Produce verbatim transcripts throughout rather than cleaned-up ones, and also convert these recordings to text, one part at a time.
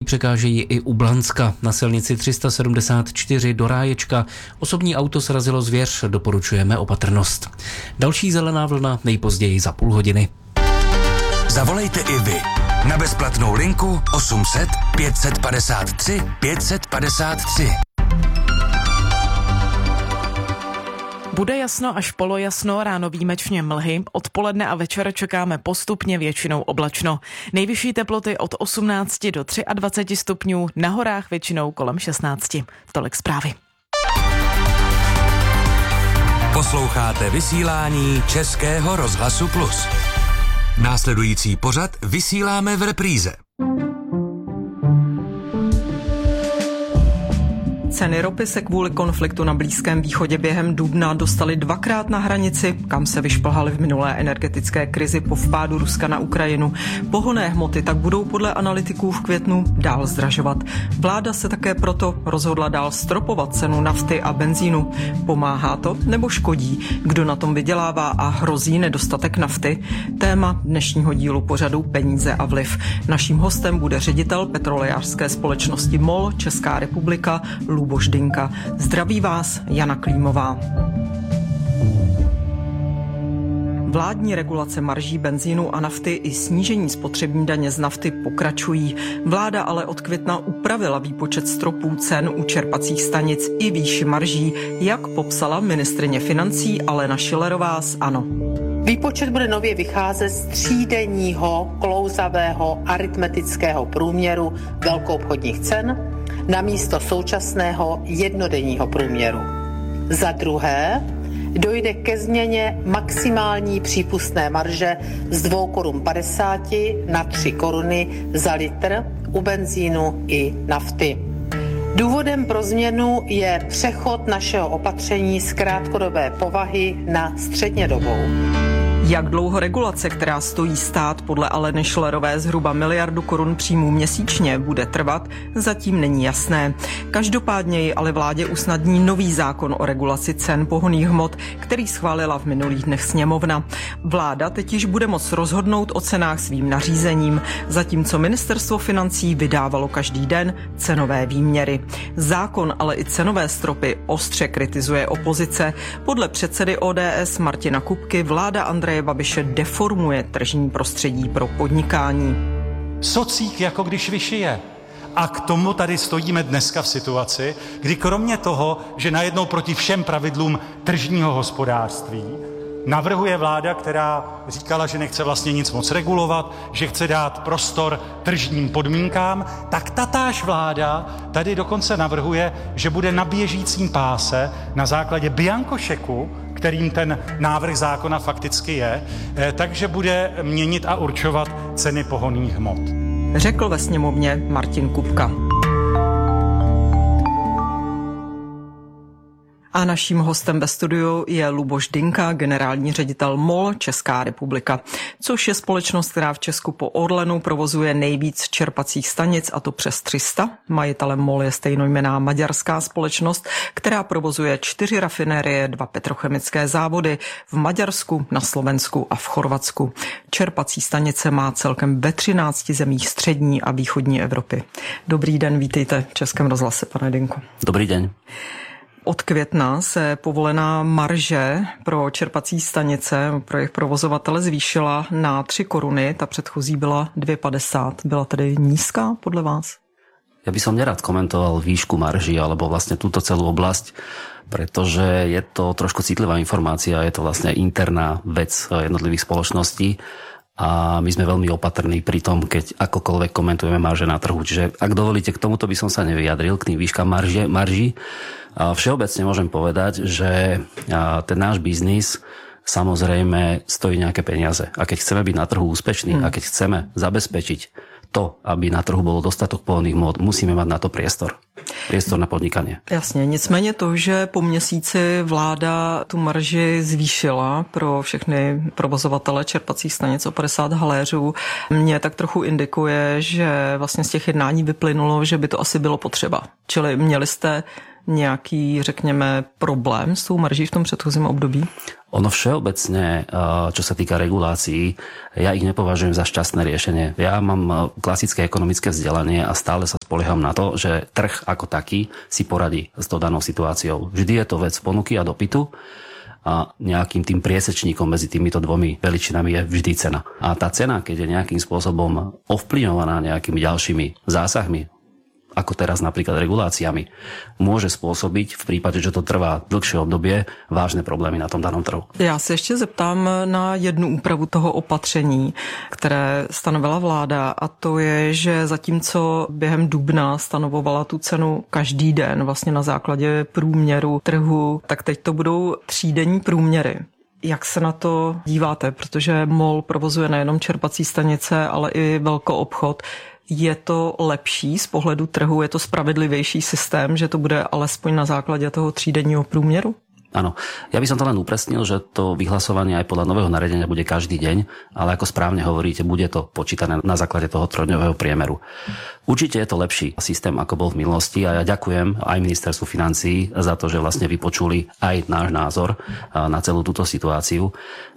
překážejí i u Blanska. Na silnici tři sta sedmdesát čtyři do Ráječka osobní auto srazilo zvěř, doporučujeme opatrnost. Další zelená vlna nejpozději za půl hodiny. Zavolejte i vy na bezplatnou linku osm set pět set padesát tři pět set padesát tři. Bude jasno až polojasno, ráno výjimečně mlhy, odpoledne a večer čekáme postupně většinou oblačno. Nejvyšší teploty od osmnácti do dvaceti tří stupňů, na horách většinou kolem šestnácti. Tolik zprávy. Posloucháte vysílání Českého rozhlasu Plus. Následující pořad vysíláme v repríze. Ceny ropy se kvůli konfliktu na Blízkém východě během dubna dostaly dvakrát na hranici, kam se vyšplhaly v minulé energetické krizi po vpádu Ruska na Ukrajinu. Pohonné hmoty tak budou podle analytiků v květnu dál zdražovat. Vláda se také proto rozhodla dál stropovat cenu nafty a benzínu. Pomáhá to nebo škodí? Kdo na tom vydělává a hrozí nedostatek nafty? Téma dnešního dílu pořadu Peníze a vliv. Naším hostem bude ředitel petrolejářské společnosti MOL Česká republika Luboš Dynka. Zdraví vás Jana Klímová. Vládní regulace marží benzínu a nafty i snížení spotřební daně z nafty pokračují. Vláda ale od května upravila výpočet stropů cen u čerpacích stanic i výši marží, jak popsala ministryně financí Alena Schillerová z ANO. Výpočet bude nově vycházet z třídenního klouzavého aritmetického průměru velkoobchodních cen na místo současného jednodenního průměru. Za druhé, dojde ke změně maximální přípustné marže z dvě koruny padesát na tři koruny za litr u benzínu i nafty. Důvodem pro změnu je přechod našeho opatření z krátkodobé povahy na střednědobou. Jak dlouho regulace, která stojí stát podle Aleny Schillerové zhruba miliardu korun příjmů měsíčně, bude trvat, zatím není jasné. Každopádně ji ale vládě usnadní nový zákon o regulaci cen pohonných hmot, který schválila v minulých dnech sněmovna. Vláda teď již bude moct rozhodnout o cenách svým nařízením, zatímco ministerstvo financí vydávalo každý den cenové výměry. Zákon, ale i cenové stropy ostře kritizuje opozice. Podle předsedy O D S Martina Kupky vláda Andreje Babiše deformuje tržní prostředí pro podnikání. Socík jako když vyšije. A k tomu tady stojíme dneska v situaci, kdy kromě toho, že najednou proti všem pravidlům tržního hospodářství navrhuje vláda, která říkala, že nechce vlastně nic moc regulovat, že chce dát prostor tržním podmínkám, tak tatáž vláda tady dokonce navrhuje, že bude na běžícím páse na základě biankošeku, kterým ten návrh zákona fakticky je, takže bude měnit a určovat ceny pohonných hmot. Řekl ve sněmovně Martin Kupka. A naším hostem ve studiu je Luboš Dynka, generální ředitel MOL Česká republika, což je společnost, která v Česku po Orlenu provozuje nejvíc čerpacích stanic, a to přes tři sta. Majitelem MOL je stejnojmenná maďarská společnost, která provozuje čtyři rafinérie, dva petrochemické závody v Maďarsku, na Slovensku a v Chorvatsku. Čerpací stanice má celkem ve třinácti zemích střední a východní Evropy. Dobrý den, vítejte v Českém rozhlase, pane Dynko. Dobrý den. Od května se povolená marže pro čerpací stanice, pro jejich provozovatele zvýšila na tři koruny, ta předchozí byla dvě padesát. Byla tedy nízká podle vás? Ja by som nerad komentoval výšku marží alebo vlastne túto celú oblasť, pretože je to trošku citlivá informácia, je to vlastne interná vec jednotlivých spoločností a my sme veľmi opatrní pri tom, keď akokoľvek komentujeme marže na trhu. Čiže ak dovolíte, k tomuto by som sa nevyjadril, k tým výškam marže, marží. Všeobecne môžem povedať, že ten náš biznis samozrejme stojí nejaké peniaze. A keď chceme byť na trhu úspešní, hmm. a keď chceme zabezpečiť to, aby na trhu bolo dostatok pohonných hmot, musíme mať na to priestor. Priestor na podnikanie. Jasně, nicméně to, že po měsíci vláda tu marži zvýšila pro všechny provozovatele čerpacích stanic o padesát haléřů, mě tak trochu indikuje, že vlastně z těch jednání vyplynulo, že by to asi bylo potřeba. Čili měli jste nějaký, řekněme, problém s tou marží v tom předchozím období? Ono všeobecne, čo sa týka regulácií, ja ich nepovažujem za šťastné riešenie. Ja mám klasické ekonomické vzdelanie a stále sa spolieham na to, že trh ako taký si poradí s tou danou situáciou. Vždy je to vec ponuky a dopytu a nejakým tým priesečníkom medzi týmito dvomi veličinami je vždy cena. A tá cena, keď je nejakým spôsobom ovplyvňovaná nejakými ďalšími zásahmi, ako teraz napríklad reguláciami, môže spôsobiť v prípade, že to trvá dlhšie obdobie, vážne problémy na tom danom trhu. Já se ještě zeptám na jednu úpravu toho opatření, které stanovila vláda, a to je, že zatímco během dubna stanovovala tu cenu každý den vlastně na základě průměru trhu, tak teď to budou třídenní průměry. Jak se na to díváte? Protože MOL provozuje nejenom čerpací stanice, ale i velkoobchod. Je to lepší z pohledu trhu, je to spravedlivější systém, že to bude alespoň na základě toho třídenního průměru? Áno, ja by som to len upresnil, že to vyhlasovanie aj podľa nového nariadenia bude každý deň, ale ako správne hovoríte, bude to počítané na základe toho trojdňového priemeru. Určite je to lepší systém, ako bol v minulosti, a ja ďakujem aj ministerstvu financií za to, že vlastne vypočuli aj náš názor na celú túto situáciu.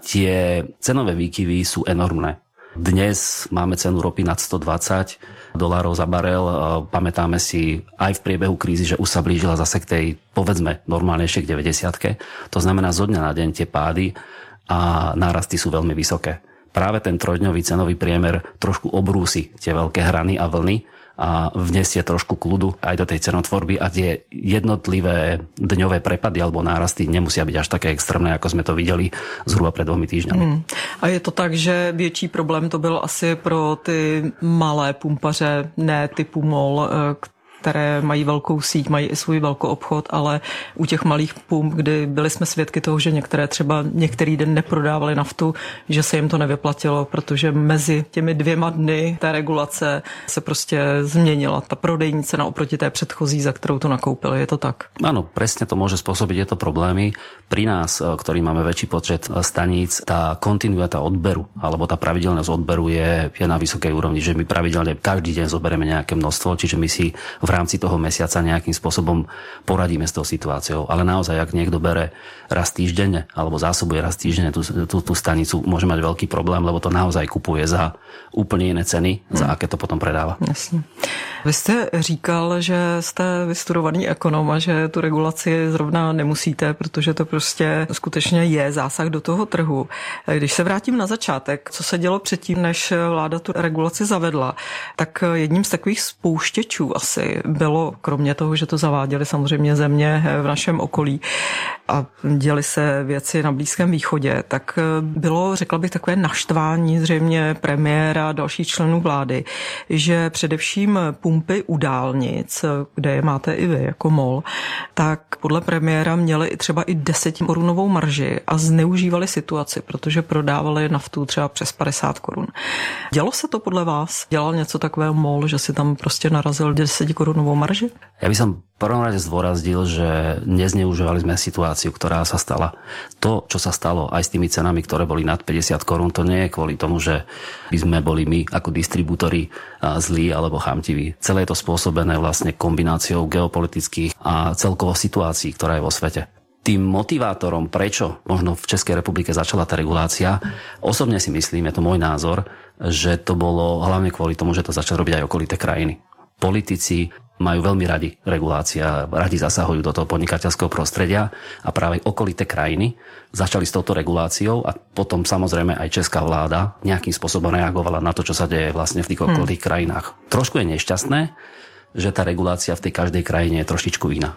Tie cenové výkyvy sú enormné. Dnes máme cenu ropy nad sto dvadsať dolárov za barel. Pamätáme si aj v priebehu krízy, že už sa blížila zase k tej, povedzme, normálnejšie k deväťdesiatke. To znamená, zo dňa na deň tie pády a nárasty sú veľmi vysoké. Práve ten trojdňový cenový priemer trošku obrúsi tie veľké hrany a vlny a vnesie trošku kľudu aj do tej cenotvorby, a tie jednotlivé dňové prepady alebo nárasty nemusia byť až také extrémne, ako sme to videli zhruba pred dvomi týždňami. Hmm. A je to tak, že větší problém to byl asi pro ty malé pumpaře, ne typu MOL, které mají velkou síť, mají i svůj velkoobchod, ale u těch malých pump, kdy byli jsme svědky toho, že některé třeba některý den neprodávali naftu, že se jim to nevyplatilo, protože mezi těmi dvěma dny té regulace se prostě změnila ta prodejní cena oproti té předchozí, za kterou to nakoupili. Je to tak? Áno, presne to môže spôsobiť tieto problémy. Pri nás, ktorí máme väčší počet staníc, tá kontinuita odberu alebo tá pravidelnosť odberu je, je na vysokej úrovni, že my pravidelne každý deň zoberieme nejaké množstvo, čiže my si v rámci toho mesiaca nejakým spôsobom poradíme s tou situáciou. Ale naozaj, ak niekto bere raz týždenne alebo zásobuje raz týždenne tú, tú, tú stanicu, môže mať veľký problém, lebo to naozaj kupuje za úplne iné ceny, hmm. za aké to potom predáva. Jasně. Vy jste říkal, že jste vystudovaný ekonom a že tu regulaci zrovna nemusíte, protože to prostě skutečně je zásah do toho trhu. Když se vrátím na začátek, co se dělo předtím, než vláda tu regulaci zavedla, tak jedním z takových spouštěčů asi bylo, kromě toho, že to zaváděly samozřejmě země v našem okolí a děly se věci na Blízkém východě, tak bylo, řekla bych, takové naštvání zřejmě premiéra a dalších členů vlády, že především pumpy u dálnic, kde je máte i vy jako MOL, tak podle premiéra měli i třeba i deseti korunovou marži a zneužívali situaci, protože prodávali naftu třeba přes padesát korun. Dělo se to podle vás? Dělal něco takového MOL, že si tam prostě narazil deseti korunovou marži? Ja by som v prvom rade zdôraznil, že nezneužívali sme situáciu, ktorá sa stala. To, čo sa stalo aj s tými cenami, ktoré boli nad päťdesiat korún, to nie je kvôli tomu, že by sme boli my ako distribútori zlí alebo chamtiví. Celé je to spôsobené vlastne kombináciou geopolitických a celkovo situácií, ktorá je vo svete. Tým motivátorom, prečo možno v Českej republike začala tá regulácia, osobne si myslím, je to môj názor, že to bolo hlavne kvôli tomu, že to začali robiť aj okolité krajiny. Politici majú veľmi radi regulácia, radi zasahujú do toho podnikateľského prostredia a práve okolité krajiny začali s touto reguláciou a potom samozrejme aj česká vláda nejakým spôsobom reagovala na to, čo sa deje vlastne v tých okolitých hmm. krajinách. Trošku je nešťastné, že tá regulácia v tej každej krajine je trošičku iná.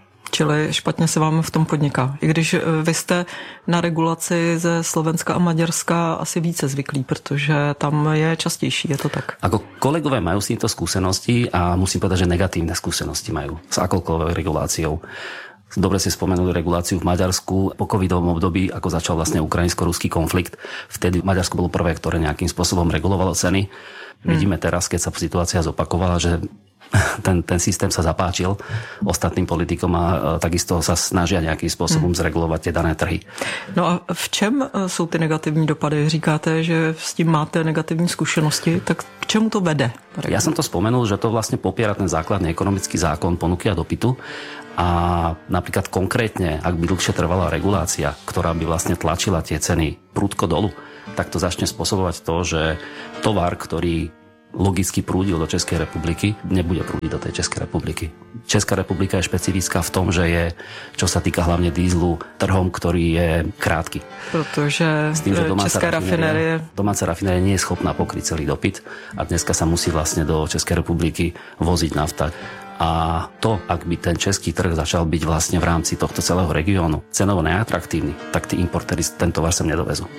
Čili špatně se vám v tom podniká. I když vy jste na regulaci ze Slovenska a Maďarska asi více zvyklí, protože tam je častější, je to tak? Ako kolegové majú s týmto skúsenosti a musím povedať, že negatívne skúsenosti majú s akoukoľvek reguláciou. Dobre si spomenuli reguláciu v Maďarsku po covidovom období, ako začal vlastne ukrajinsko-ruský konflikt. Vtedy Maďarsko bolo prvé, ktoré nejakým spôsobom regulovalo ceny. Hmm. Vidíme teraz, keď sa situácia zopakovala, že ten, ten systém sa zapáčil ostatným politikom a takisto sa snažia nejakým spôsobom zregulovať tie dané trhy. No a v čem jsou ty negativní dopady? Říkáte, že s tím máte negativní zkušenosti, tak k čemu to vede? Ja som to spomenul, že to vlastne popiera ten základný ekonomický zákon ponuky a dopytu. A napríklad konkrétne, ak by dlhšie trvala regulácia, ktorá by vlastne tlačila tie ceny prudko dolu, tak to začne spôsobovať to, že tovar, ktorý logicky prúdil do Českej republiky, nebude prúdiť do tej Českej republiky. Česká republika je špecifická v tom, že je, čo sa týka hlavne dízlu, trhom, ktorý je krátky. Protože s tým, že domáca Česká rafinérie... Domáca rafinéria nie je schopná pokryť celý dopyt a dneska sa musí vlastne do Českej republiky voziť nafta. A to, ak by ten český trh začal byť vlastne v rámci tohto celého regiónu cenovo neatraktívny, tak tí importéri ten tovar sem nedovezú.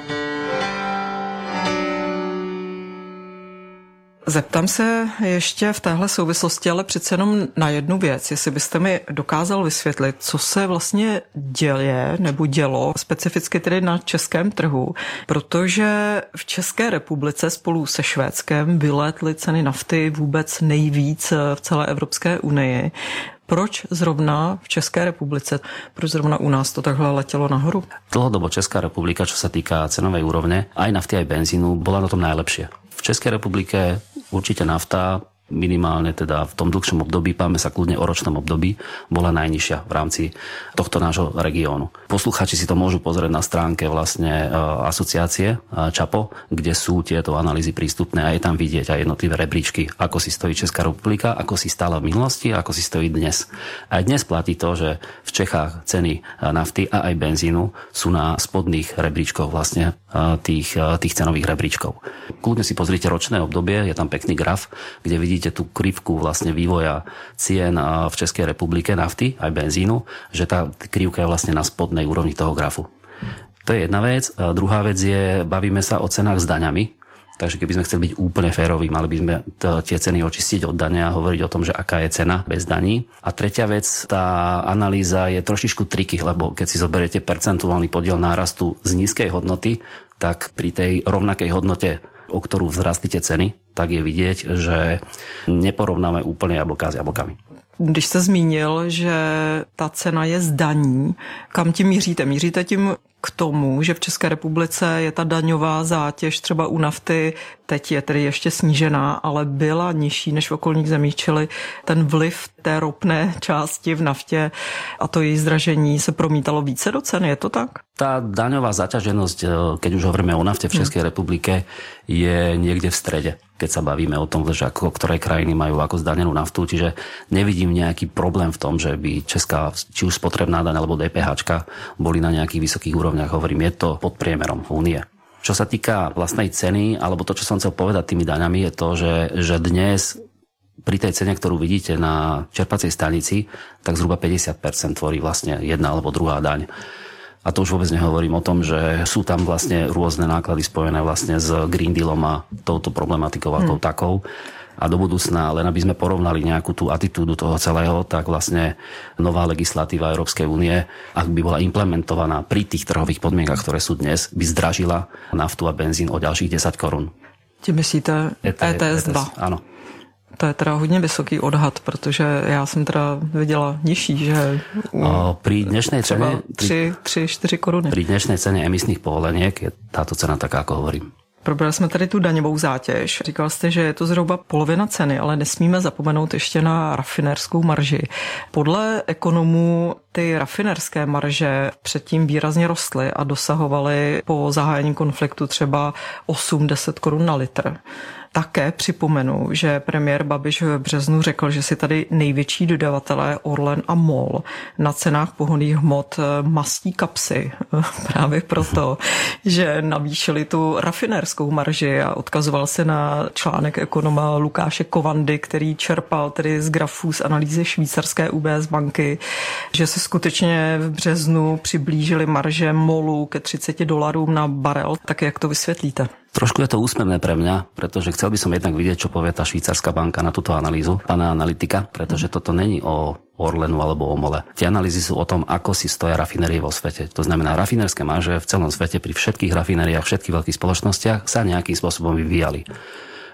Zeptám se ještě v téhle souvislosti, ale přece jenom na jednu věc, jestli byste mi dokázal vysvětlit, co se vlastně děje nebo dělo specificky tedy na českém trhu, protože v České republice spolu se Švédskem vylétly ceny nafty vůbec nejvíc v celé Evropské unii. Proč zrovna v České republice, proč zrovna u nás to takhle letělo nahoru? Dlhodobo Česká republika, čo sa týka cenovej úrovne, aj nafty, aj benzínu, bola na tom najlepšie. V Českej republike určite nafta minimálne teda v tom dlhšom období, páme sa kľudne o ročnom období, bola najnižšia v rámci tohto nášho regiónu. Poslucháči si to môžu pozrieť na stránke vlastne asociácie ČAPO, kde sú tieto analýzy prístupné a je tam vidieť aj jednotlivé rebríčky, ako si stojí Česká republika, ako si stála v minulosti a ako si stojí dnes. Aj dnes platí to, že v Čechách ceny nafty a aj benzínu sú na spodných rebríčkoch vlastne tých, tých cenových rebríčkov. Kľudne si pozrite ročné obdobie, je tam pekný graf, kde vidíte tú krivku vlastne vývoja cien v Českej republike nafty aj benzínu, že tá krivka je vlastne na spodnej úrovni toho grafu. To je jedna vec. A druhá vec je, bavíme sa o cenách s daňami, takže keby sme chceli byť úplne féroví, mali by sme tie ceny očistiť od dane a hovoriť o tom, že aká je cena bez daní. A tretia vec, tá analýza je trošičku triky, lebo keď si zoberiete percentuálny podiel nárastu z nízkej hodnoty, tak pri tej rovnakej hodnote, o ktorú vzrastli tie ceny, tak je vidieť, že neporovnáme úplne jablká s jablkami. Když jste zmínil, že ta cena je z daní, kam tím míříte? Míříte tím k tomu, že v České republice je ta daňová zátěž třeba u nafty, teď je tedy ještě snížená, ale byla nižší než v okolních zemích, čili ten vliv té ropné části v naftě a to její zdražení se promítalo více do ceny, je to tak? Tá daňová zaťaženosť, keď už hovoríme o nafte v Českej republike, je niekde v strede, keď sa bavíme o tom, že ako, ktoré krajiny majú ako zdanenú naftu, čiže nevidím nejaký problém v tom, že by česká, či už spotrebná daň alebo DPHčka boli na nejakých vysokých úrovniach. Hovorím, je to pod priemerom únie. Čo sa týka vlastnej ceny, alebo to, čo som chcel povedať tými daňami, je to, že, že dnes pri tej cene, ktorú vidíte na čerpacej stanici, tak zhruba päťdesiat percent tvorí vlastne jedna alebo druhá daň. A to už vôbec nehovorím o tom, že sú tam vlastne rôzne náklady spojené vlastne s Green Dealom a touto problematikou ako hmm. takou. A do budúcna, len aby sme porovnali nejakú tú atitúdu toho celého, tak vlastne nová legislatíva Európskej únie, ak by bola implementovaná pri tých trhových podmienkach, ktoré sú dnes, by zdražila naftu a benzín o ďalších desať korún. Ti myslíte E T S dva? Áno. To je teda hodně vysoký odhad, protože já jsem teda viděla nižší, že o, pri dnešnej cene tři čtyři koruny. Pri dnešnej cene emisných povoleniek je táto cena taká, ako hovorím. Probrali jsme tady tu daňovou zátěž. Říkal jste, že je to zhruba polovina ceny, ale nesmíme zapomenout ještě na rafinérskou marži. Podle ekonomů ty rafinérské marže předtím výrazně rostly a dosahovaly po zahájení konfliktu třeba osm deset korun na litr. Také připomenu, že premiér Babiš v březnu řekl, že si tady největší dodavatelé Orlen a MOL na cenách pohonných hmot mastí kapsy. Právě proto, že navýšili tu rafinérskou marži a odkazoval se na článek ekonoma Lukáše Kovandy, který čerpal tedy z grafů z analýzy švýcarské U B S banky, že se skutečně v březnu přiblížili marže MOLu ke třicet dolarům na barel. Tak jak to vysvětlíte? Trošku je to úsmevné pre mňa, pretože chcel by som jednak vidieť, čo povie tá švýcarská banka na túto analýzu, pána analytika, pretože toto není o Orlenu alebo o MOLe. Tie analýzy sú o tom, ako si stoja rafinérie vo svete. To znamená, rafinérske marže v celom svete pri všetkých rafinériách, všetkých veľkých spoločnostiach sa nejakým spôsobom vyvíjali.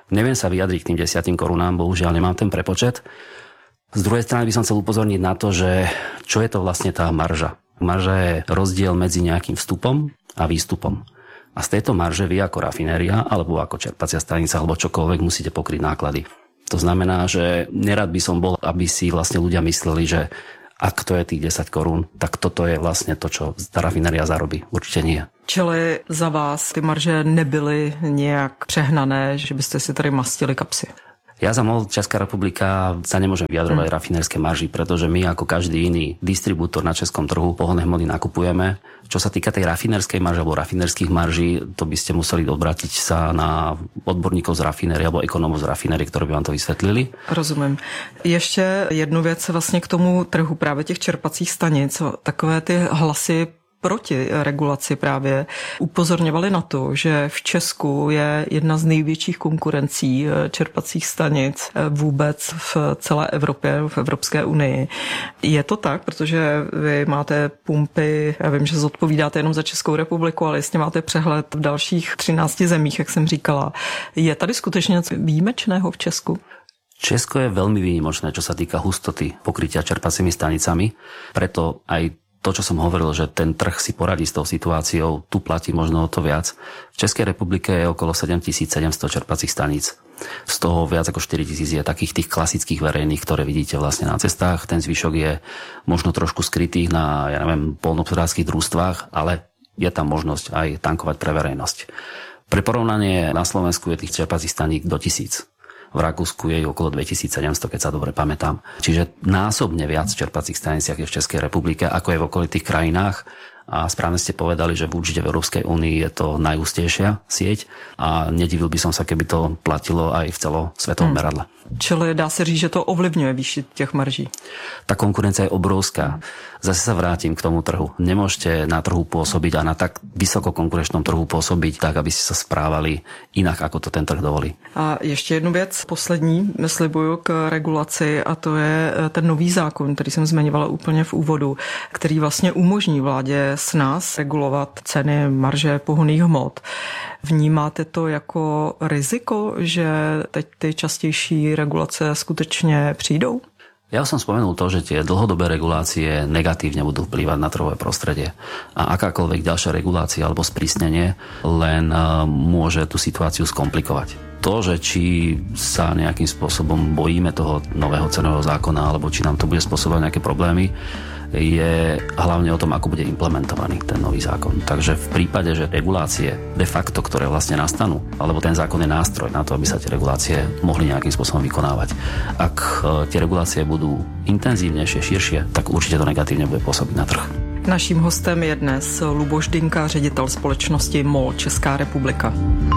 Neviem sa vyjadriť k tým desiatim korunám, bohužiaľ nemám ten prepočet. Z druhej strany by som chcel upozorniť na to, že čo je to vlastne tá marža. Marža je rozdiel medzi nejakým vstupom a výstupom. A z tejto marže vy ako rafinéria, alebo ako čerpacia stanica, alebo čokoľvek musíte pokryť náklady. To znamená, že nerad by som bol, aby si vlastne ľudia mysleli, že ak to je tých desať korún, tak toto je vlastne to, čo tá rafinéria zarobí. Určite nie. Čili za vás ty marže nebyly nejak přehnané, že byste si tady mastili kapsy? Ja za MOL Česká republika sa nemôžem vyjadrovať hmm. rafinérske marži, pretože my ako každý iný distribútor na českom trhu pohonné hmoty nakupujeme. Čo sa týka tej rafinérskej marže alebo rafinérskych marží, to by ste museli obrátiť sa na odborníkov z rafinérie alebo ekonomov z rafinérie, ktorí by vám to vysvetlili. Rozumím. Ještě jednu věc vlastně k tomu trhu právě těch čerpacích stanic. Takové ty hlasy proti regulaci právě upozorňovali na to, že v Česku je jedna z největších konkurencí čerpacích stanic vůbec v celé Evropě, v Evropské unii. Je to tak, protože vy máte pumpy, já vím, že zodpovídáte jenom za Českou republiku, ale jestli máte přehled v dalších třinácti zemích, jak jsem říkala. Je tady skutečně něco výjimečného v Česku? Česko je veľmi výnimočné, čo sa týka hustoty pokrytia čerpacími stanicami, preto aj to, čo som hovoril, že ten trh si poradí s tou situáciou, tu platí možno o to viac. V Českej republike je okolo sedemtisícsedemsto čerpacích staníc. Z toho viac ako štyritisíc je takých tých klasických verejných, ktoré vidíte vlastne na cestách. Ten zvyšok je možno trošku skrytých na, ja neviem, poľnohospodárskych družstvách, ale je tam možnosť aj tankovať pre verejnosť. Pre porovnanie na Slovensku je tých čerpacích staníc do tisíc. V Rakúsku je okolo dvetisícsedemsto, keď sa dobre pamätám. Čiže násobne viac čerpacích staniciach je v Českej republike, ako je v okolitých krajinách. A správne ste povedali, že určite v Európskej únii je to najústejšia sieť a nedivil by som sa, keby to platilo aj v celosvetovom hmm. meradle. Čili dá se říct, že to ovlivňuje výši těch marží? Tá konkurencia je obrovská. Zase sa vrátim k tomu trhu. Nemôžete na trhu pôsobiť a na tak vysoko konkurenčnom trhu pôsobiť tak, aby ste sa správali inak, ako to ten trh dovolí. A ještě jednu věc, poslední, slibuju k regulaci, a to je ten nový zákon, který jsem zmiňovala úplně v úvodu, který vlastně umožní vládě s nás regulovat ceny marže pohonných hmot. Vnímáte to jako riziko, že teď ty častější regulace skutečně přijdou? Ja som spomenul to, že tie dlhodobé regulácie negatívne budú vplývať na trhové prostredie. A akákoľvek ďalšia regulácia alebo sprísnenie len môže tú situáciu skomplikovať. To, že či sa nejakým spôsobom bojíme toho nového cenového zákona alebo či nám to bude spôsobovať nejaké problémy, je hlavne o tom, ako bude implementovaný ten nový zákon. Takže v prípade, že regulácie de facto, ktoré vlastne nastanú, alebo ten zákon je nástroj na to, aby sa tie regulácie mohli nejakým spôsobom vykonávať. Ak tie regulácie budú intenzívnejšie, širšie, tak určite to negatívne bude pôsobiť na trh. Naším hostem je dnes Luboš Dynka, ředitel společnosti MOL Česká republika.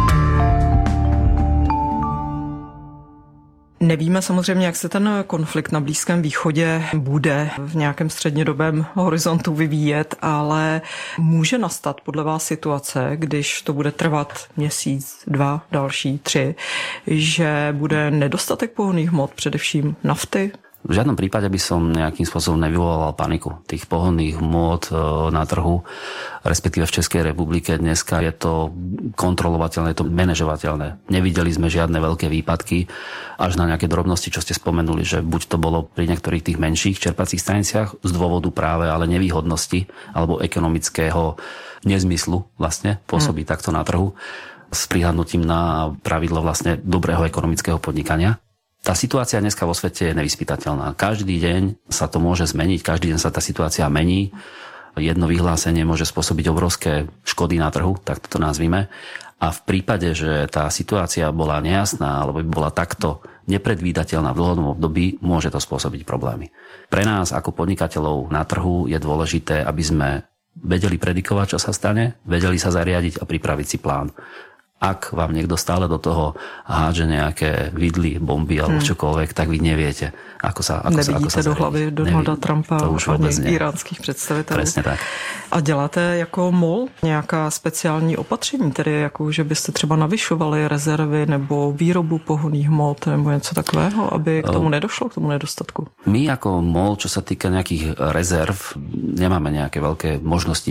Nevíme samozřejmě, jak se ten konflikt na Blízkém východě bude v nějakém střednědobém horizontu vyvíjet, ale může nastat podle vás situace, když to bude trvat měsíc, dva, další, tři, že bude nedostatek pohonných hmot, především nafty? V žiadnom prípade by som nejakým spôsobom nevyvolal paniku. Tých pohonných hmôt na trhu, respektíve v Českej republike dneska je to kontrolovateľné, je to manažovateľné. Nevideli sme žiadne veľké výpadky, až na nejaké drobnosti, čo ste spomenuli, že buď to bolo pri niektorých tých menších čerpacích staniciach z dôvodu práve ale nevýhodnosti alebo ekonomického nezmyslu vlastne pôsobí hmm. takto na trhu s prihľadnutím na pravidlo vlastne dobrého ekonomického podnikania. Tá situácia dneska vo svete je nevyspytateľná. Každý deň sa to môže zmeniť, každý deň sa tá situácia mení. Jedno vyhlásenie môže spôsobiť obrovské škody na trhu, tak to nazvime. A v prípade, že tá situácia bola nejasná alebo by bola takto nepredvídateľná v dlhodobom období, môže to spôsobiť problémy. Pre nás ako podnikateľov na trhu je dôležité, aby sme vedeli predikovať, čo sa stane, vedeli sa zariadiť a pripraviť si plán. Ak vám niekto stále do toho hádže nejaké vidly, bomby alebo hmm. čokoľvek, tak vy neviete, ako sa ako Nevidíte sa, ako sa do hlavy Donalda Neví, Trumpa ani iránských představitelů. Presne tak. A děláte jako MOL nějaká speciální opatření, tedy jako, že byste třeba navyšovali rezervy nebo výrobu pohonných hmot nebo něco takového, aby k tomu nedošlo, k tomu nedostatku? My ako MOL, čo sa týka nejakých rezerv, nemáme nejaké veľké možnosti nejak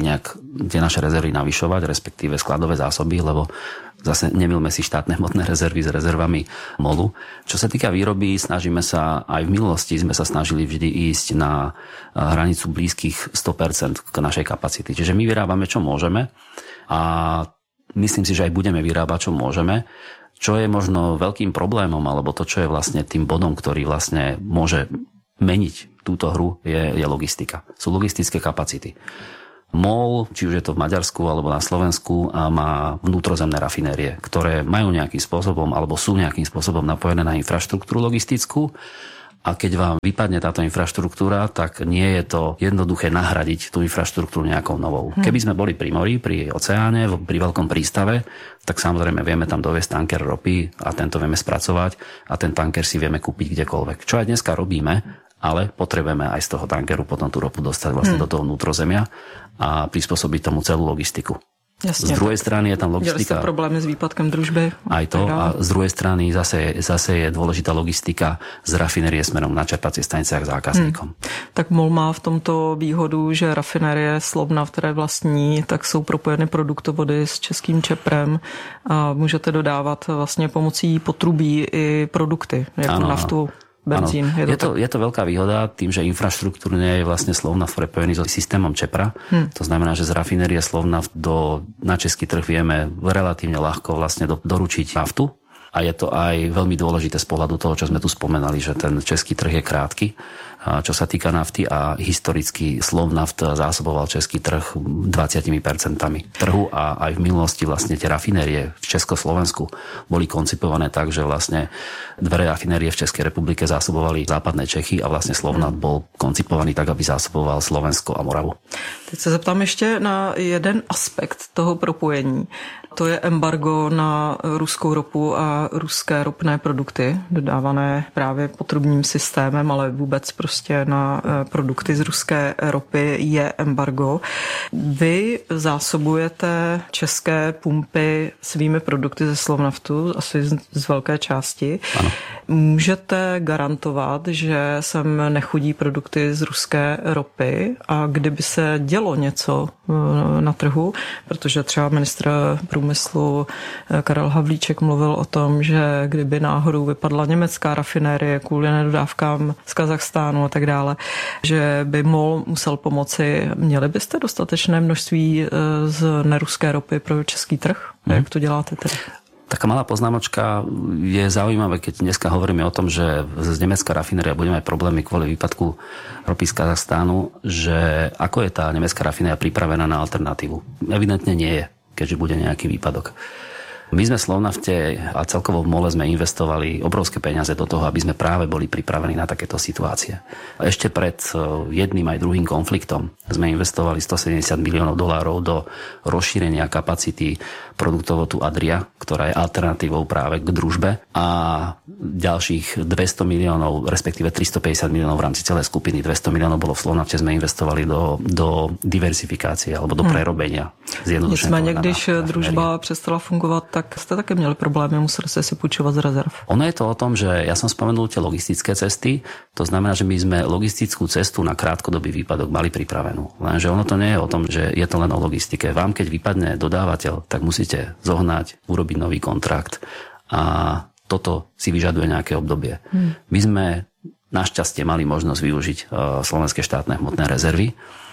tie naše rezervy navyšovať, respektíve skladové zásoby, lebo zase nemilme si štátne hmotné rezervy s rezervami MOLu. Čo sa týka výroby, snažíme sa, aj v minulosti sme sa snažili vždy ísť na hranicu blízkych sto percent k našej kapacity. Čiže my vyrábame, čo môžeme a myslím si, že aj budeme vyrábať, čo môžeme. Čo je možno veľkým problémom, alebo to, čo je vlastne tým bodom, ktorý vlastne môže meniť túto hru, je, je logistika. Sú logistické kapacity. MOL, či už je to v Maďarsku alebo na Slovensku, má vnútrozemné rafinérie, ktoré majú nejakým spôsobom alebo sú nejakým spôsobom napojené na infraštruktúru logistickú. A keď vám vypadne táto infraštruktúra, tak nie je to jednoduché nahradiť tú infraštruktúru nejakou novou. Keby sme boli pri mori, pri oceáne, pri veľkom prístave, tak samozrejme vieme tam doviesť tanker ropy a tento vieme spracovať a ten tanker si vieme kúpiť kdekoľvek. Čo aj dneska robíme, ale potrebujeme aj z toho tankeru potom tú ropu dostať vlastne hmm. do toho vnútrozemia a prispôsobiť tomu celú logistiku. Jasne, z druhej strany je tam logistika. Dělali ste problémy s výpadkom družby. Aj to. A z druhej strany zase, zase je dôležitá logistika z rafinérie smerom na čerpacie stanice a k zákazníkom. Hmm. Tak MOL má v tomto výhodu, že rafinérie Slovnaft, které vlastní, tak jsou propojeny produktovody s českým Čeprem a můžete dodávat vlastně pomocí potrubí i produkty, jako ano, naftu. Benzín, je, to je, to, je to veľká výhoda tým, že infraštruktúrne je vlastne Slovnaft prepojený so systémom Čepra. Hmm. To znamená, že z rafinérie Slovnaft do, na český trh vieme relatívne ľahko vlastne do, doručiť naftu. A je to aj veľmi dôležité z pohľadu toho, čo sme tu spomenali, že ten český trh je krátky. A čo sa týka nafty a historicky Slovnaft zásoboval český trh dvadsať percent trhu a aj v minulosti vlastne tie rafinérie v Československu boli koncipované tak, že vlastne dve rafinérie v Českej republike zásobovali západné Čechy a vlastne Slovnaft bol koncipovaný tak, aby zásoboval Slovensko a Moravu. Teď se zeptám ještě na jeden aspekt toho propojení. To je embargo na ruskou ropu a ruské ropné produkty, dodávané právě potrubním systémem, ale vůbec prostě na produkty z ruské ropy je embargo. Vy zásobujete české pumpy svými produkty ze Slovnaftu, asi z velké části. Ano. Můžete garantovat, že sem nechodí produkty z ruské ropy a kdyby se dělo něco na trhu, protože třeba ministr průmyslu Karel Havlíček mluvil o tom, že kdyby náhodou vypadla německá rafinérie kvůli nedodávkám z Kazachstánu a tak dále, že by MOL musel pomoci. Měli byste dostatečné množství z neruské ropy pro český trh? Hmm. Jak to děláte tedy? Taká malá poznámočka, je zaujímavé, keď dneska hovoríme o tom, že z nemecká rafinéria budeme mať problémy kvôli výpadku ropy z Kazachstánu, že ako je tá nemecká rafinéria pripravená na alternatívu? Evidentne nie je, keďže bude nejaký výpadok. My sme v Slovnafte a celkovo v MOLe sme investovali obrovské peniaze do toho, aby sme práve boli pripravení na takéto situácie. Ešte pred jedným aj druhým konfliktom sme investovali stosedemdesiat miliónov dolárov do rozšírenia kapacity produktovodu Adria, ktorá je alternatívou práve k družbe, a ďalších dvesto miliónov, respektíve tristopäťdesiat miliónov v rámci celej skupiny, dvesto miliónov bolo v Slovnafte, sme investovali do, do diversifikácie alebo do prerobenia. Nicméně, když družba přestala fungovat, tak jste také měli problémy, museli ste si půjčovat z rezerv. Ono je to o tom, že ja som spomenul tie logistické cesty, to znamená, že my sme logistickú cestu na krátkodobý výpadok mali pripravenú. Lenže ono to nie je o tom, že je to len o logistike. Vám, keď vypadne dodávateľ, tak musíte zohnať, urobiť nový kontrakt a toto si vyžaduje nejaké obdobie. Hmm. My sme našťastie mali možnosť využiť uh, slovenské štátne hmotné rezervy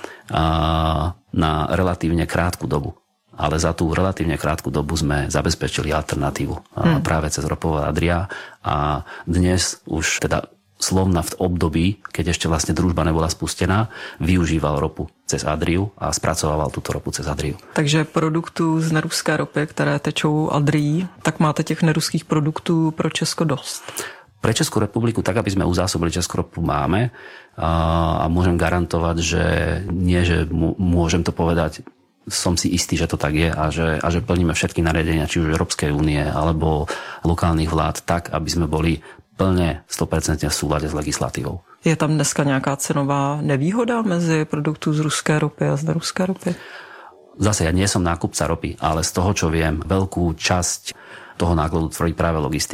uh, na relatívne krátku dobu. Ale za tú relatívne krátku dobu sme zabezpečili alternatívu hmm. práve cez ropovod Adria a dnes už teda Slovnaft v období, keď ešte vlastne družba nebola spustená, využíval ropu cez Adriu a spracovával túto ropu cez Adriu. Takže produktů z neruské ropy, které tečou Adrií, tak máte těch neruských produktů pro Česko dost? Pre Českú republiku, tak aby sme uzásobili Českú ropu, máme a, a môžem garantovať, že nie, že môžem to povedať, som si istý, že to tak je a že, a že plníme všetky nariadenia, či už Európskej únie alebo lokálnych vlád tak, aby sme boli plne sto percent v súlade s legislatívou. Je tam dneska nějaká cenová nevýhoda mezi produktů z ruské ropy a z neruské ropy? Zase ja nie som nákupca ropy, ale z toho, čo viem, veľkú časť toho nákladu tvorí práve logistika.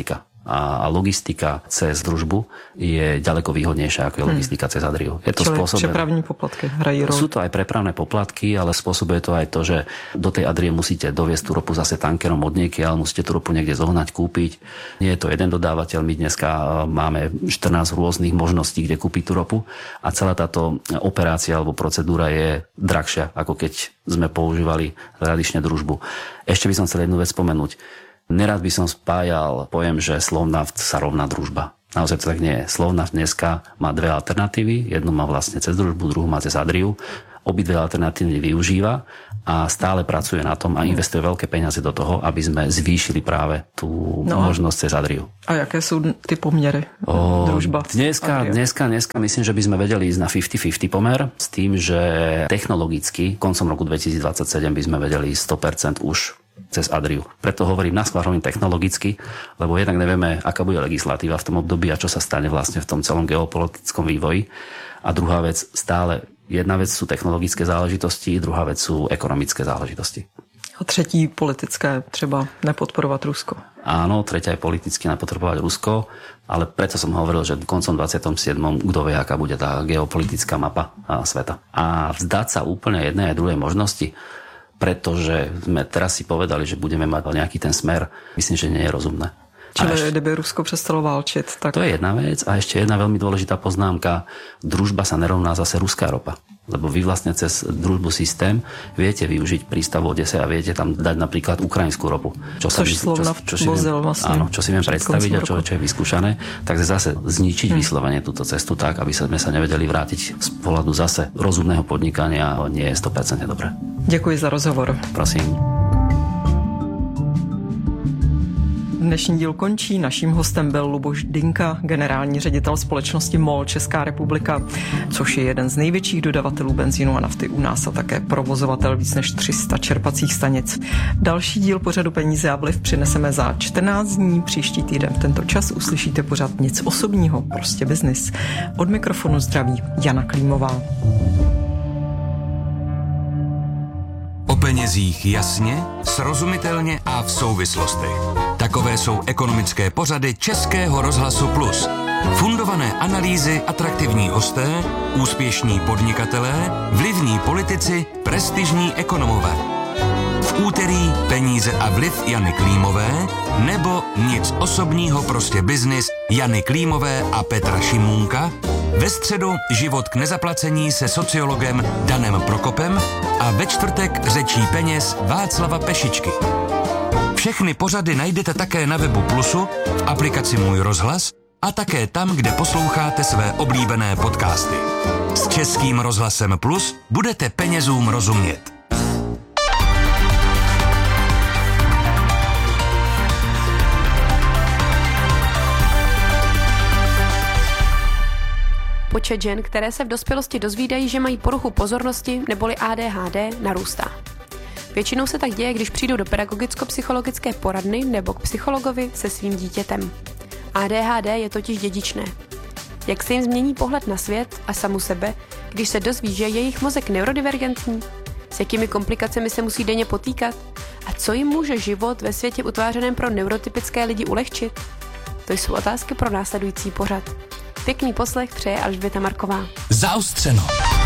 a logistika cez družbu je ďaleko výhodnejšia ako je logistika hmm. cez Adriu. Je to Čili spôsobené. Přepravní poplatky hrají roli. Sú to aj prepravné poplatky, ale spôsobuje to aj to, že do tej Adrie musíte doviesť tú ropu zase tankerom od niekiaľ, musíte tú ropu niekde zohnať, kúpiť. Nie je to jeden dodávateľ, my dneska máme štrnásť rôznych možností, kde kúpiť tú ropu a celá táto operácia alebo procedúra je drahšia, ako keď sme používali tradične družbu. Ešte by som chcel jednu vec spomenúť. Nerad by som spájal pojem, že Slovnaft sa rovná družba. Naozaj to tak nie je. Slovnaft dneska má dve alternatívy. Jednu má vlastne cez družbu, druhú má cez Adriu. Obidve alternatívy využíva a stále pracuje na tom a investuje veľké peniaze do toho, aby sme zvýšili práve tú no možnosť cez Adriu. A jaké sú ty poměry? O, družba dneska, dneska, dneska myslím, že by sme vedeli ísť na päťdesiat päťdesiat pomer s tým, že technologicky koncom roku dvetisícdvadsaťsedem by sme vedeli ísť sto percent už cez Adriu. Preto hovorím naskôr technologicky, lebo jednak nevieme, aká bude legislatíva v tom období a čo sa stane vlastne v tom celom geopolitickom vývoji. A druhá vec, stále jedna vec sú technologické záležitosti, druhá vec sú ekonomické záležitosti. A třetí politické, třeba nepodporovat Rusko. Áno, tretia je politicky nepodporovať Rusko, ale preto som hovoril, že koncom dvadsiateho siedmeho kto vie, aká bude tá geopolitická mapa sveta. A vzdať sa úplne jednej a druhej možnosti, pretože sme teraz si povedali, že budeme mať nejaký ten smer, myslím, že nie je rozumné. Čili ešte, kdyby Rusko přestalo válčit, tak... To je jedna vec a ešte jedna veľmi dôležitá poznámka. Družba sa nerovná zase ruská ropa. Lebo vy vlastne cez družbu systém viete využiť prístav v Odese a viete tam dať napríklad ukrajinskú ropu. Čo sa Což Slovnaft vozil vlastne. Áno, čo si viem predstaviť a čo, čo je vyskúšané. Takže zase zničiť hmm. vyslovene túto cestu tak, aby sme sa nevedeli vrátiť z pohľadu zase rozumného podnikania, nie je sto percent dobré. Děkuji za rozhovor. Prosím. Dnešní díl končí. Naším hostem byl Luboš Dynka, generální ředitel společnosti MOL Česká republika, což je jeden z největších dodavatelů benzínu a nafty u nás a také provozovatel víc než tři sta čerpacích stanic. Další díl pořadu Peníze a vliv přineseme za čtrnáct dní. Příští týden v tento čas uslyšíte pořad Nic osobního, prostě biznis. Od mikrofonu zdraví Jana Klímová. O penězích jasně, srozumitelně a v souvislostech. Takové jsou ekonomické pořady Českého rozhlasu Plus. Fundované analýzy, atraktivní hosté, úspěšní podnikatelé, vlivní politici, prestižní ekonomové. V úterý Peníze a vliv Jany Klímové nebo Nic osobního, prostě biznis Jany Klímové a Petra Šimůnka. Ve středu Život k nezaplacení se sociologem Danem Prokopem a ve čtvrtek Řečí peněz Václava Pešičky. Všechny pořady najdete také na webu Plusu, v aplikaci Můj rozhlas a také tam, kde posloucháte své oblíbené podcasty. S Českým rozhlasem Plus budete penězům rozumět. Počet žen, které se v dospělosti dozvídají, že mají poruchu pozornosti neboli A D H D, narůstá. Většinou se tak děje, když přijdou do pedagogicko-psychologické poradny nebo k psychologovi se svým dítětem. A D H D je totiž dědičné. Jak se jim změní pohled na svět a samu sebe, když se dozví, že je jejich mozek neurodivergentní? S jakými komplikacemi se musí denně potýkat? A co jim může život ve světě utvářeném pro neurotypické lidi ulehčit? To jsou otázky pro následující pořad. Pěkný poslech přeje Alžběta Marková. Zaostřeno.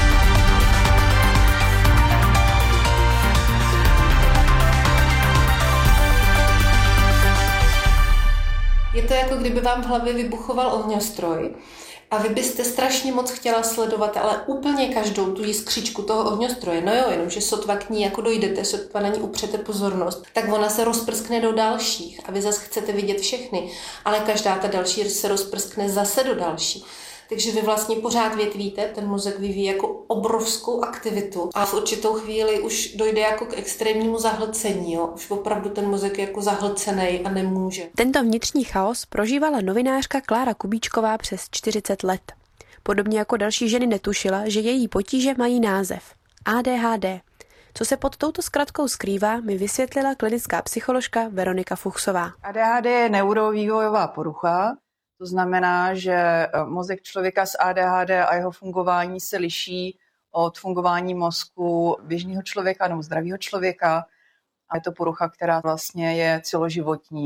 Je to jako kdyby vám v hlavě vybuchoval ohňostroj a vy byste strašně moc chtěla sledovat, ale úplně každou tu jiskřičku toho ohňostroje. No jo, jenomže sotva k ní jako dojdete, sotva na ní upřete pozornost, tak ona se rozprskne do dalších a vy zase chcete vidět všechny, ale každá ta další se rozprskne zase do další. Takže vy vlastně pořád větvíte, ten mozek vyvíjí jako obrovskou aktivitu a v určitou chvíli už dojde jako k extrémnímu zahlcení. Jo? Už opravdu ten mozek je jako zahlcený a nemůže. Tento vnitřní chaos prožívala novinářka Klára Kubíčková přes čtyřicet let. Podobně jako další ženy netušila, že její potíže mají název A D H D. Co se pod touto zkratkou skrývá, mi vysvětlila klinická psycholožka Veronika Fuchsová. A D H D je neurovývojová porucha. To znamená, že mozek člověka s A D H D a jeho fungování se liší od fungování mozku běžného člověka nebo zdravého člověka. A je to porucha, která vlastně je celoživotní.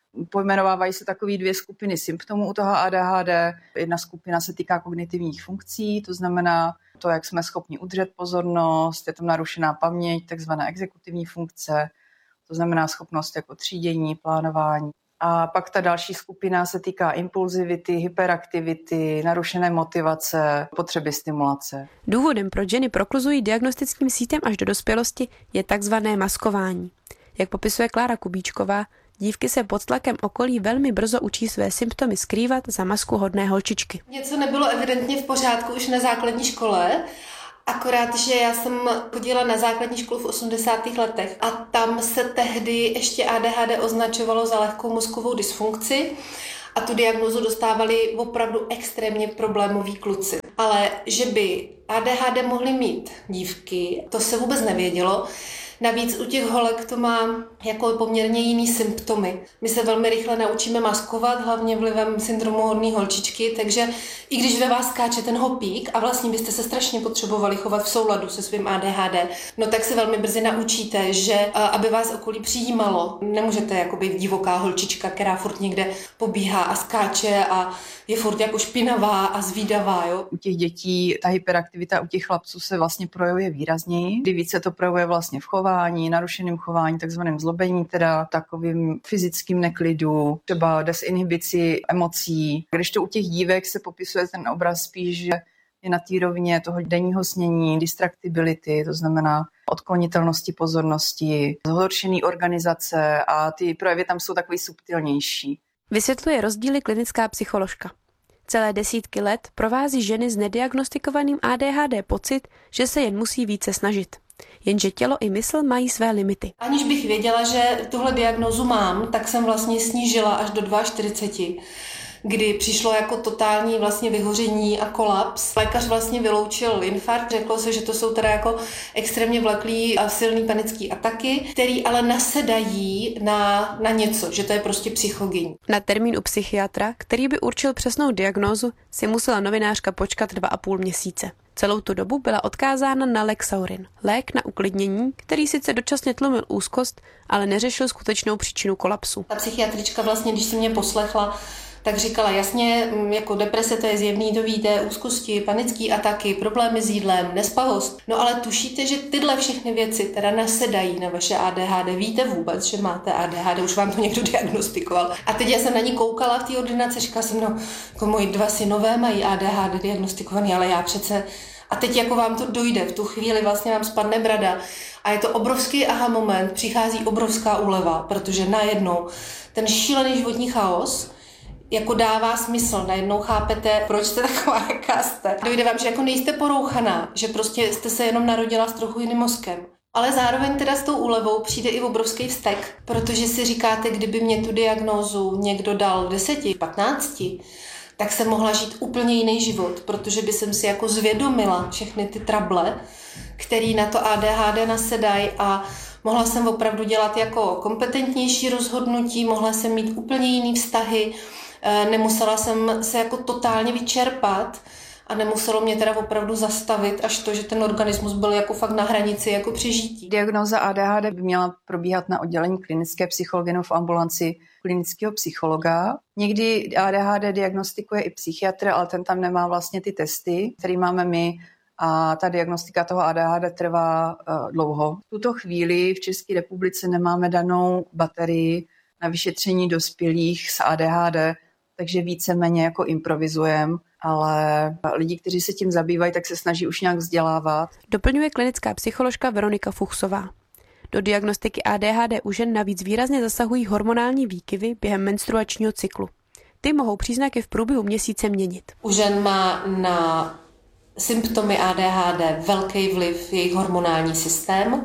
Pojmenovávají se takové dvě skupiny symptomů u toho A D H D. Jedna skupina se týká kognitivních funkcí, to znamená to, jak jsme schopni udržet pozornost, je tam narušená paměť, takzvané exekutivní funkce, to znamená schopnost jako třídění, plánování. A pak ta další skupina se týká impulzivity, hyperaktivity, narušené motivace, potřeby stimulace. Důvodem, proč ženy prokluzují diagnostickým sítem až do dospělosti, je takzvané maskování. Jak popisuje Klára Kubíčková, dívky se pod tlakem okolí velmi brzo učí své symptomy skrývat za masku hodné holčičky. Něco nebylo evidentně v pořádku už na základní škole, akorát, že já jsem chodila na základní školu v osmdesátých letech a tam se tehdy ještě A D H D označovalo za lehkou mozkovou dysfunkci a tu diagnózu dostávali opravdu extrémně problémoví kluci. Ale že by A D H D mohly mít dívky, to se vůbec nevědělo. Navíc u těch holek to má jako poměrně jiný symptomy. My se velmi rychle naučíme maskovat, hlavně vlivem syndromu hodné holčičky, takže i když ve vás skáče ten hopík a vlastně byste se strašně potřebovali chovat v souladu se svým A D H D, no tak se velmi brzy naučíte, že aby vás okolí přijímalo, nemůžete jako být divoká holčička, která furt někde pobíhá a skáče a je furt jako špinavá a zvídavá. Jo? U těch dětí ta hyperaktivita u těch chlapců se vlastně projevuje výrazněji, kdy více to projevuje vlastně v chování, narušeným chování, takzvaným zlobení, teda takovým fyzickým neklidu, třeba desinhibici emocí. Když to u těch dívek se popisuje ten obraz spíš, že je na té rovině toho denního snění, distractibility, to znamená odklonitelnosti pozornosti, zhoršený organizace a ty projevy tam jsou takový subtilnější. Vysvětluje rozdíly klinická psycholožka. Celé desítky let provází ženy s nediagnostikovaným A D H D pocit, že se jen musí více snažit. Jenže tělo i mysl mají své limity. Aniž bych věděla, že tuhle diagnózu mám, tak jsem vlastně snížila až do čtyřicet dva, kdy přišlo jako totální vlastně vyhoření a kolaps. Lékař vlastně vyloučil infarkt, řeklo se, že to jsou teda jako extrémně vleklý a silný panický ataky, který ale nasedají na, na něco, že to je prostě psychogenní. Na termín u psychiatra, který by určil přesnou diagnózu, si musela novinářka počkat dva a půl měsíce. Celou tu dobu byla odkázána na Lexaurin, lék na uklidnění, který sice dočasně tlumil úzkost, ale neřešil skutečnou příčinu kolapsu. Ta psychiatrička vlastně, když si mě poslechla, tak říkala jasně, jako deprese to je zjevný, to víte, úzkosti, panický ataky, problémy s jídlem, nespavost. No ale tušíte, že tyhle všechny věci teda nasedají na vaše A D H D. Víte vůbec, že máte A D H D, už vám to někdo diagnostikoval. A teď já jsem na ní koukala v té ordinaci, říkala jsem, no, jako moji dva synové mají A D H D diagnostikovaný, ale já přece... A teď jako vám to dojde, v tu chvíli vlastně vám spadne brada a je to obrovský aha moment, přichází obrovská úleva, protože najednou ten šílený životní chaos jako dává smysl, najednou chápete, proč jste taková, jaká jste. Dojde vám, že jako nejste porouchaná, že prostě jste se jenom narodila s trochu jiným mozkem. Ale zároveň teda s tou úlevou přijde i obrovský vztek, protože si říkáte, kdyby mě tu diagnózu někdo dal v deseti, patnácti, tak jsem mohla žít úplně jiný život, protože by jsem si jako zvědomila všechny ty trable, který na to A D H D nasedají a mohla jsem opravdu dělat jako kompetentnější rozhodnutí, mohla jsem mít úplně jiný vztahy, nemusela jsem se jako totálně vyčerpat a nemuselo mě teda opravdu zastavit až to, že ten organismus byl jako fakt na hranici jako přežití. Diagnóza A D H D by měla probíhat na oddělení klinické psychologie v ambulanci klinického psychologa. Někdy A D H D diagnostikuje i psychiatr, ale ten tam nemá vlastně ty testy, které máme my, a ta diagnostika toho A D H D trvá uh, dlouho. V tuto chvíli v České republice nemáme danou baterii na vyšetření dospělých s A D H D, takže víceméně jako improvizujeme, ale lidi, kteří se tím zabývají, tak se snaží už nějak vzdělávat. Doplňuje klinická psycholožka Veronika Fuchsová. Do diagnostiky A D H D u žen navíc výrazně zasahují hormonální výkyvy během menstruačního cyklu. Ty mohou příznaky v průběhu měsíce měnit. U žen má na symptomy A D H D velký vliv jejich hormonální systém,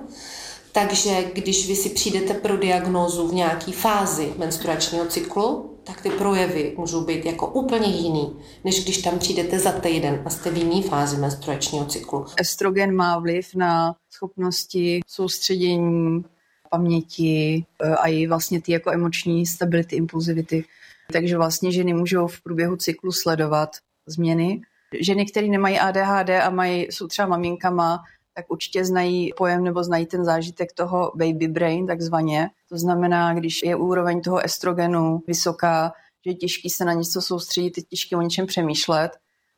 takže když vy si přijdete pro diagnózu v nějaké fázi menstruačního cyklu, tak ty projevy můžou být jako úplně jiný, než když tam přijdete za týden a jste v jiné fázi menstruačního cyklu. Estrogen má vliv na schopnosti soustředění, paměti a i vlastně ty jako emoční stability, impulzivity. Takže vlastně ženy můžou v průběhu cyklu sledovat změny. Ženy, které nemají A D H D a mají, jsou třeba maminkama, tak určitě znají pojem nebo znají ten zážitek toho baby brain takzvaně. To znamená, když je úroveň toho estrogenu vysoká, že je těžký se na něco soustředit, je těžké o něčem přemýšlet,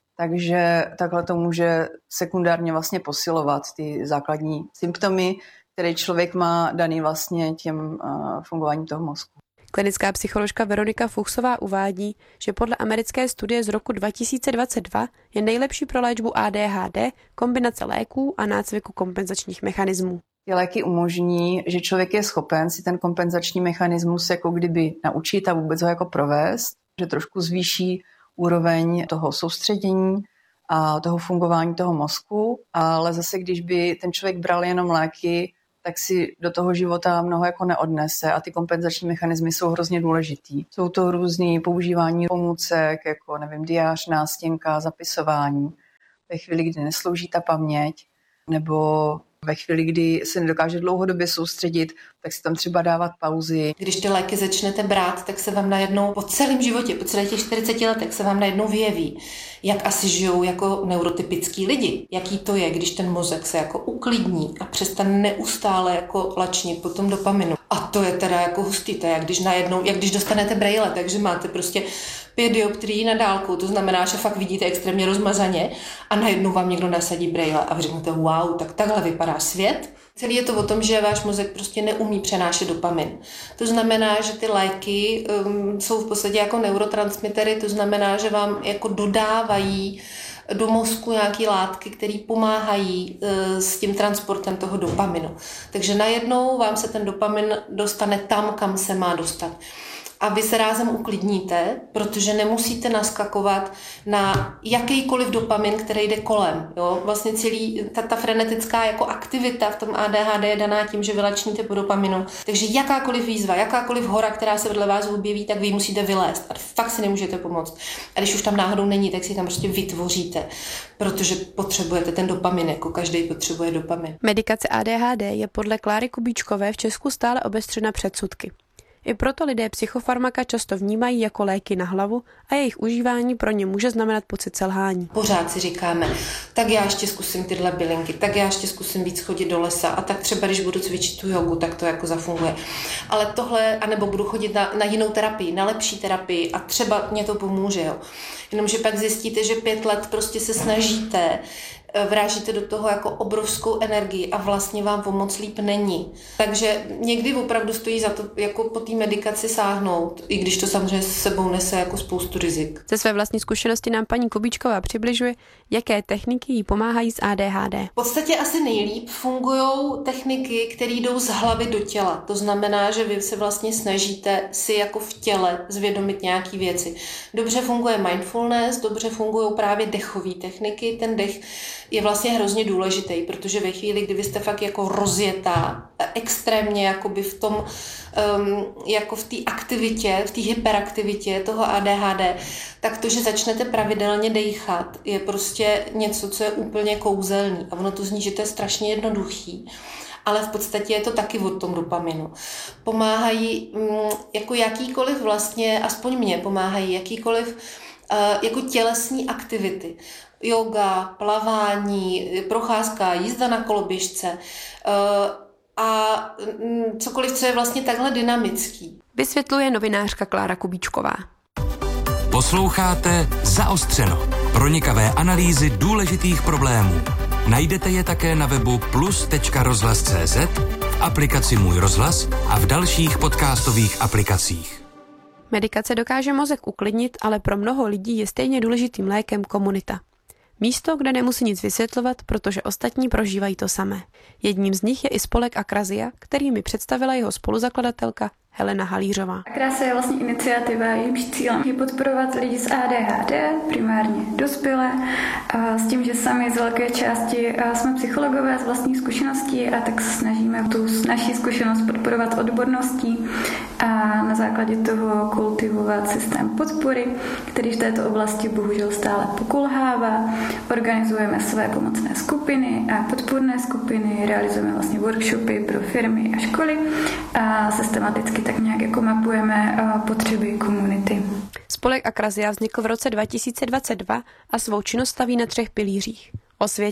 takže takhle to může sekundárně vlastně posilovat ty základní symptomy, které člověk má daný vlastně těm uh, fungováním toho mozku. Klinická psycholožka Veronika Fuchsová uvádí, že podle americké studie z roku dva tisíce dvacet dva je nejlepší pro léčbu A D H D kombinace léků a nácviku kompenzačních mechanismů. Ty léky umožní, že člověk je schopen si ten kompenzační mechanismus jako kdyby naučit a vůbec ho jako provést, že trošku zvýší úroveň toho soustředění a toho fungování toho mozku, ale zase když by ten člověk bral jenom léky, tak si do toho života mnoho jako neodnese a ty kompenzační mechanismy jsou hrozně důležitý. Jsou to různý používání pomůcek, jako nevím, diář, nástěnka, zapisování. Ve chvíli, kdy neslouží ta paměť, nebo ve chvíli, kdy se nedokáže dlouhodobě soustředit, tak si tam třeba dávat pauzy. Když ty léky začnete brát, tak se vám najednou po celém životě, po celých těch čtyřiceti letech se vám najednou vyjeví, jak asi žijou jako neurotypický lidi. Jaký to je, když ten mozek se jako uklidní a přestane neustále jako lačnit po tom dopaminu. A to je teda jako hustý, to je jak když najednou, jak když dostanete brejle, takže máte prostě pět dioptrií na dálku, to znamená, že fakt vidíte extrémně rozmazaně a najednou vám někdo nasadí brejle a vy řeknete wow, tak takhle vypadá svět. Celý je to o tom, že váš mozek prostě neumí přenášet dopamin. To znamená, že ty léky um, jsou v podstatě jako neurotransmitery, to znamená, že vám jako dodávají do mozku nějaké látky, které pomáhají uh, s tím transportem toho dopaminu. Takže najednou vám se ten dopamin dostane tam, kam se má dostat. A vy se rázem uklidníte, protože nemusíte naskakovat na jakýkoliv dopamin, který jde kolem. Jo? Vlastně celý, ta, ta frenetická jako aktivita v tom A D H D je daná tím, že vy lačníte po dopaminu. Takže jakákoliv výzva, jakákoliv hora, která se vedle vás objeví, tak vy ji musíte vylézt. A fakt si nemůžete pomoct. A když už tam náhodou není, tak si tam prostě vytvoříte, protože potřebujete ten dopamin, jako každý potřebuje dopamin. Medikace A D H D je podle Kláry Kubíčkové v Česku stále obestřena předsudky. I proto lidé psychofarmaka často vnímají jako léky na hlavu a jejich užívání pro ně může znamenat pocit selhání. Pořád si říkáme, tak já ještě zkusím tyhle bylinky, tak já ještě zkusím víc chodit do lesa a tak třeba, když budu cvičit tu jogu, tak to jako zafunguje. Ale tohle, anebo budu chodit na, na jinou terapii, na lepší terapii a třeba mě to pomůže. Jo. Jenomže pak zjistíte, že pět let prostě se snažíte, vrážíte do toho jako obrovskou energii a vlastně vám o moc líp není. Takže někdy opravdu stojí za to jako po té medikaci sáhnout, i když to samozřejmě s sebou nese jako spoustu rizik. Ze své vlastní zkušenosti nám paní Kubíčková přibližuje, jaké techniky jí pomáhají s A D H D. V podstatě asi nejlíp fungují techniky, které jdou z hlavy do těla. To znamená, že vy se vlastně snažíte si jako v těle zvědomit nějaké věci. Dobře funguje mindfulness, dobře fungují právě dechové techniky. Ten dech je vlastně hrozně důležitý, protože ve chvíli, kdy vy jste fakt jako rozjetá, extrémně jakoby v tom, um, jako v té aktivitě, v té hyperaktivitě toho A D H D, tak to, že začnete pravidelně dejchat, je prostě něco, co je úplně kouzelný. A ono to zní, že to je strašně jednoduchý. Ale v podstatě je to taky o tom dopaminu. Pomáhají um, jako jakýkoliv vlastně, aspoň mě pomáhají jakýkoliv uh, jako tělesní aktivity. Yoga, plavání, procházka, jízda na koloběžce a cokoliv, co je vlastně takhle dynamický. Vysvětluje novinářka Klára Kubíčková. Posloucháte Zaostřeno. Pronikavé analýzy důležitých problémů. Najdete je také na webu plus tečka rozhlas tečka cé zet, v aplikaci Můj rozhlas a v dalších podcastových aplikacích. Medikace dokáže mozek uklidnit, ale pro mnoho lidí je stejně důležitým lékem komunita. Místo, kde nemusí nic vysvětlovat, protože ostatní prožívají to samé. Jedním z nich je i spolek Akrazia, který mi představila jeho spoluzakladatelka Helena Halířová. Akrazia je vlastně iniciativa, jejímž cílem je podporovat lidi s A D H D, primárně dospělé, a s tím, že sami z velké části jsme psychologové z vlastních zkušeností a tak se snažíme tu naši zkušenost podporovat odborností a na základě toho kultivovat systém podpory, který v této oblasti bohužel stále pokulhává. Organizujeme své pomocné skupiny a podpůrné skupiny, realizujeme vlastně workshopy pro firmy a školy a systematicky tak nějak jako mapujeme potřeby komunity. Spolek Akrazia vznikl v roce dva tisíce dvacet dva a svou činnost staví na třech pilířích. Osvětě,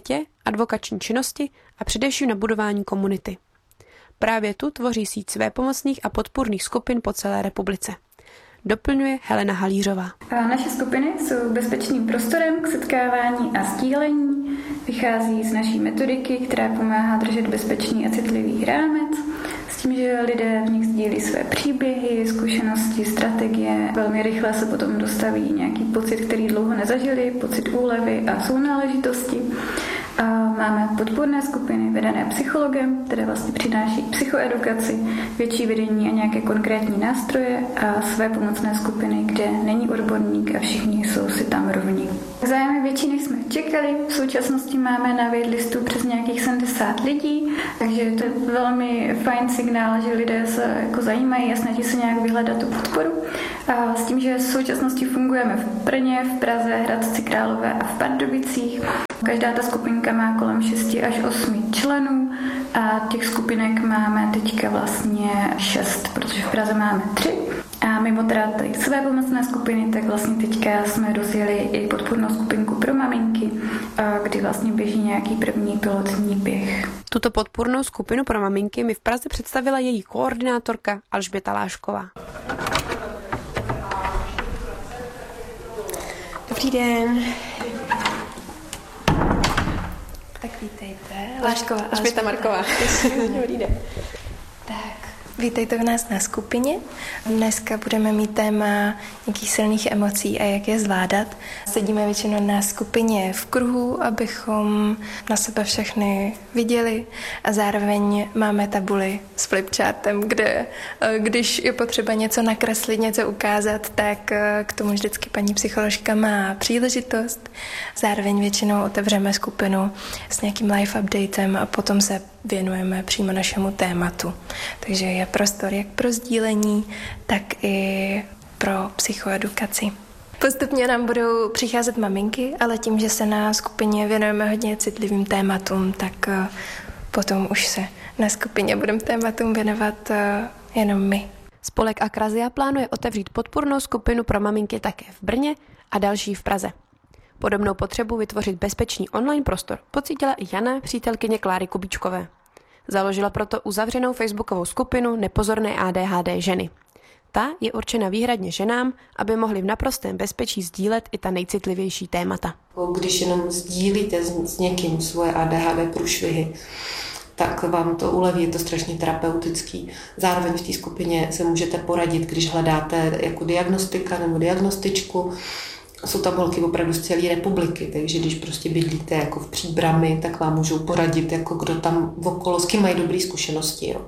advokační činnosti a především na budování komunity. Právě tu tvoří síť svépomocných a podpůrných skupin po celé republice. Doplňuje Helena Halířová. A naše skupiny jsou bezpečným prostorem k setkávání a sdílení. Vychází z naší metodiky, která pomáhá držet bezpečný a citlivý rámec, s tím, že lidé v nich sdílí své příběhy, zkušenosti, strategie. Velmi rychle se potom dostaví nějaký pocit, který dlouho nezažili, pocit úlevy a sounáležitosti. A máme podpůrné skupiny vedené psychologem, které vlastně přináší psychoedukaci, větší vedení a nějaké konkrétní nástroje a své pomocné skupiny, kde není odborník a všichni jsou si tam rovní. Zájem je větší, než jsme čekali. V současnosti máme na waitlistu přes nějakých sedmdesát lidí, takže to je velmi fajn signál, že lidé se jako zajímají a snaží se nějak vyhledat tu podporu. A s tím, že v současnosti fungujeme v Brně, v Praze, Hradci Králové a v Pardubicích. Každá ta skupinka má kolem šesti až osmi členů a těch skupinek máme teďka vlastně šest, protože v Praze máme tři. A mimo teda tady své pomocné skupiny, tak vlastně teďka jsme rozjeli i podpůrnou skupinku pro maminky, kdy vlastně běží nějaký první pilotní běh. Tuto podpůrnou skupinu pro maminky mi v Praze představila její koordinátorka Alžběta Lášková. Dobrý den. Tak vítejte. Lášková. Alžběta Marková. Dobrý den. Tak, vítejte u nás na skupině. Dneska budeme mít téma nějakých silných emocí a jak je zvládat. Sedíme většinou na skupině v kruhu, abychom na sebe všechny viděli a zároveň máme tabuli s flipchartem, kde když je potřeba něco nakreslit, něco ukázat, tak k tomu vždycky paní psycholožka má příležitost. Zároveň většinou otevřeme skupinu s nějakým live updatem a potom se věnujeme přímo našemu tématu. Takže je prostor jak pro sdílení, tak i pro psychoedukaci. Postupně nám budou přicházet maminky, ale tím, že se na skupině věnujeme hodně citlivým tématům, tak potom už se na skupině budeme tématům věnovat jenom my. Spolek Akrazia plánuje otevřít podpůrnou skupinu pro maminky také v Brně a další v Praze. Podobnou potřebu vytvořit bezpečný online prostor pocítila i Jana, přítelkyně Kláry Kubíčkové. Založila proto uzavřenou facebookovou skupinu Nepozorné A D H D ženy. Ta je určena výhradně ženám, aby mohly v naprostém bezpečí sdílet i ta nejcitlivější témata. Když jenom sdílíte s někým svoje A D H D průšvihy, tak vám to uleví, je to strašně terapeutický. Zároveň v té skupině se můžete poradit, když hledáte jako diagnostika nebo diagnostičku. Jsou tam holky opravdu z celé republiky, takže když prostě bydlíte jako v Příbrami, tak vám můžou poradit, jako kdo tam okolo, s kým mají dobré zkušenosti. Jo.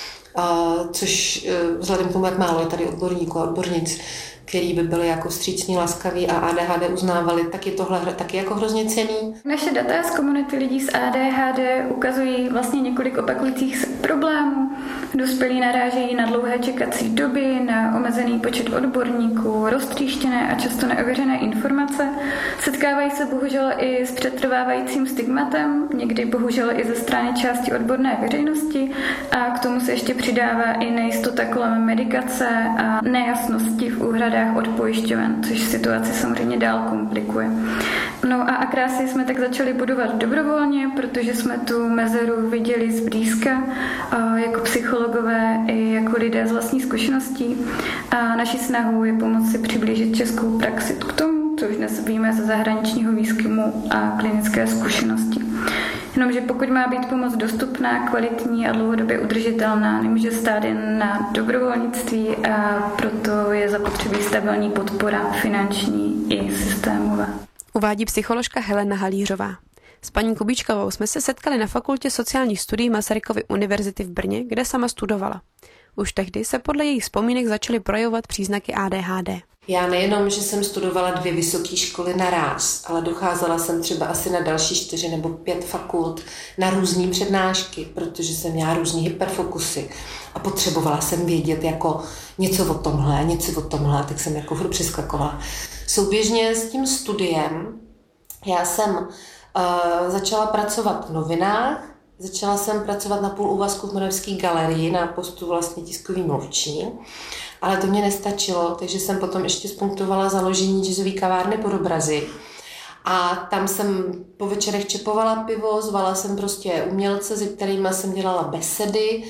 A, což vzhledem k tomu, jak málo je tady odborníků a odbornic, který by byli jako vstřícní, laskaví a A D H D uznávali, tak je tohle taky jako hrozně cenný. Naše data z komunity lidí s A D H D ukazují vlastně několik opakujících se problémů. Dospělí narážejí na dlouhé čekací doby, na omezený počet odborníků, roztříštěné a často neověřené informace. Setkávají se bohužel i s přetrvávajícím stigmatem, někdy bohužel i ze strany části odborné veřejnosti a k tomu se ještě přidává i nejistota kolem medikace a nejasnosti v úhradách od pojišťoven, což situaci samozřejmě dál komplikuje. No a Akrásy jsme tak začali budovat dobrovolně, protože jsme tu mezeru viděli zblízka jako psychologové i jako lidé z vlastní zkušeností a naší snahou je pomoci přiblížit českou praxi k tomu, co už dnes víme ze zahraničního výzkumu a klinické zkušenosti. Jenomže pokud má být pomoc dostupná, kvalitní a dlouhodobě udržitelná, nemůže stát jen na dobrovolnictví a proto je zapotřebí stabilní podpora finanční i systémová. Uvádí psycholožka Helena Halířová. S paní Kubíčkovou jsme se setkali na fakultě sociálních studií Masarykovy univerzity v Brně, kde sama studovala. Už tehdy se podle jejich vzpomínek začaly projevovat příznaky A D H D. Já nejenom, že jsem studovala dvě vysoké školy naráz, ale docházela jsem třeba asi na další čtyři nebo pět fakult na různé přednášky, protože jsem měla různý hyperfokusy a potřebovala jsem vědět jako něco o tomhle, něco o tomhle, tak jsem jako furt přeskakovala. Souběžně s tím studiem já jsem uh, začala pracovat v novinách, začala jsem pracovat na půl úvazku v Moravské galerii na postu vlastně tiskový mluvčí. Ale to mě nestačilo, takže jsem potom ještě spunktovala založení jazzové kavárny Podobrazy. A tam jsem po večerech čepovala pivo, zvala jsem prostě umělce, se kterými jsem dělala besedy.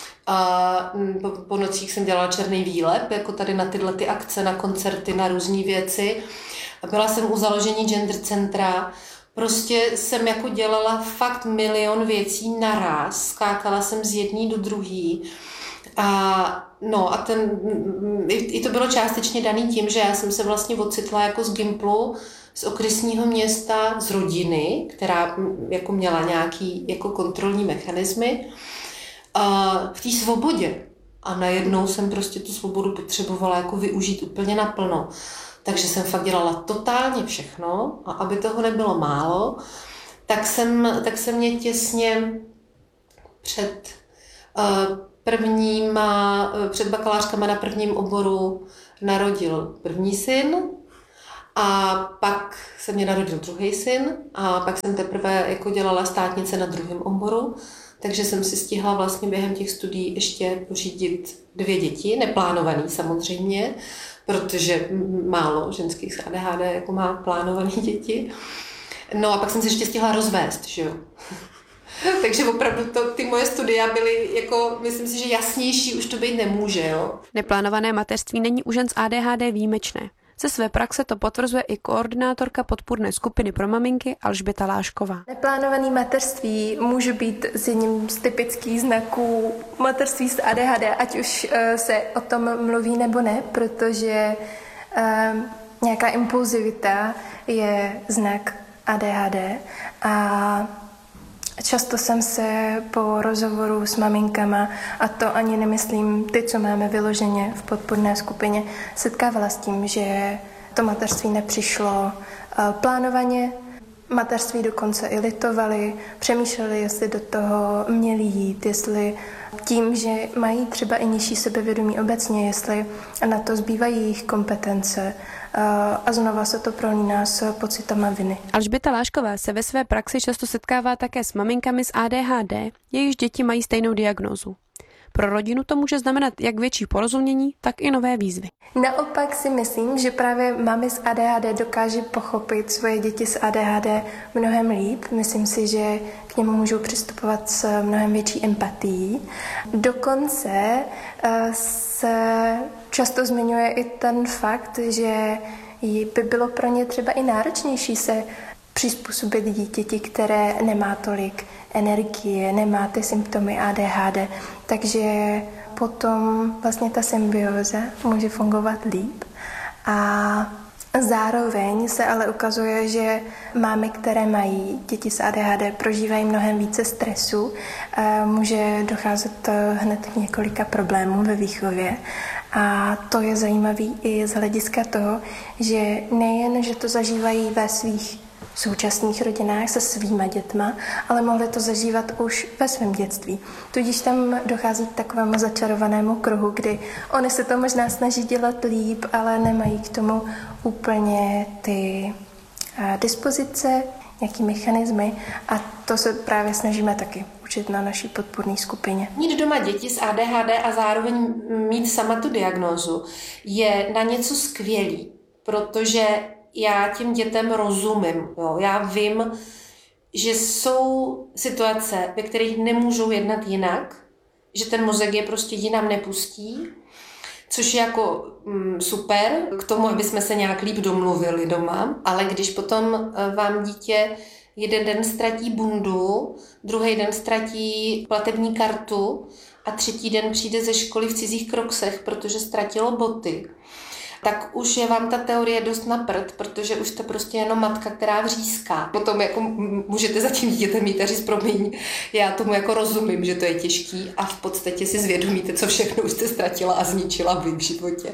A po, po nocích jsem dělala černý výlep, jako tady na tyhle ty akce, na koncerty, na různé věci. A byla jsem u založení gender centra. Prostě jsem jako dělala fakt milion věcí naraz. Skákala jsem z jedné do druhé. A no a ten, i to bylo částečně daný tím, že já jsem se vlastně ocitla jako z Gimplu, z okresního města, z rodiny, která jako měla nějaký jako kontrolní mechanismy, a v té svobodě. A najednou jsem prostě tu svobodu potřebovala jako využít úplně naplno. Takže jsem fakt dělala totálně všechno a aby toho nebylo málo, tak jsem, tak jsem mě těsně před uh, prvníma, před bakalářkama na prvním oboru narodil první syn a pak se mě narodil druhý syn a pak jsem teprve jako dělala státnice na druhém oboru, takže jsem si stihla vlastně během těch studií ještě pořídit dvě děti, neplánovaný samozřejmě, protože málo ženských s A D H D jako má plánované děti. No a pak jsem se ještě stihla rozvést, že jo. Takže opravdu to, ty moje studia byly, jako, myslím si, že jasnější už to být nemůže. Jo? Neplánované mateřství není u žen s A D H D výjimečné. Ze své praxe to potvrzuje i koordinátorka podpůrné skupiny pro maminky Alžběta Lášková. Neplánované mateřství může být z jedním z typických znaků mateřství s A D H D, ať už uh, se o tom mluví nebo ne, protože uh, nějaká impulzivita je znak A D H D a často jsem se po rozhovoru s maminkama, a to ani nemyslím ty, co máme vyloženě v podpůrné skupině, setkávala s tím, že to mateřství nepřišlo plánovaně, mateřství dokonce i litovali, přemýšleli, jestli do toho měli jít, jestli tím, že mají třeba i nižší sebevědomí obecně, jestli na to zbývají jejich kompetence a znova se to prolíná s pocitama viny. Alžběta Lášková se ve své praxi často setkává také s maminkami s A D H D, jejichž děti mají stejnou diagnózu. Pro rodinu to může znamenat jak větší porozumění, tak i nové výzvy. Naopak si myslím, že právě mami s A D H D dokáže pochopit svoje děti s A D H D mnohem líp. Myslím si, že k němu můžou přistupovat s mnohem větší empatií. Dokonce se často zmiňuje i ten fakt, že by bylo pro ně třeba i náročnější se přizpůsobit dítěti, které nemá tolik energie, nemá ty symptomy A D H D, takže potom vlastně ta symbioza může fungovat líp. A zároveň se ale ukazuje, že mámy, které mají děti s A D H D, prožívají mnohem více stresu, může docházet hned k několika problémům ve výchově. A to je zajímavé i z hlediska toho, že nejen, že to zažívají ve svých současných rodinách se svýma dětma, ale mohli to zažívat už ve svém dětství. Tudíž tam dochází k takovému začarovanému kruhu, kdy oni se to možná snaží dělat líp, ale nemají k tomu úplně ty dispozice, nějaký mechanismy a to se právě snažíme taky učit na naší podpůrné skupině. Mít doma děti s A D H D a zároveň mít sama tu diagnózu je na něco skvělý, protože já těm dětem rozumím. Jo. Já vím, že jsou situace, ve kterých nemůžou jednat jinak, že ten mozek je prostě jinam nepustí, což je jako mm, super k tomu, aby jsme se nějak líp domluvili doma, ale když potom vám dítě jeden den ztratí bundu, druhý den ztratí platební kartu a třetí den přijde ze školy v cizích kroksech, protože ztratilo boty, tak už je vám ta teorie dost na prd, protože už to prostě jenom matka, která vříská. Potom jako můžete za tím dítětem mít a říct, promiň, já tomu jako rozumím, že to je těžký a v podstatě si zvědomíte, co všechno už jste ztratila a zničila vy v životě.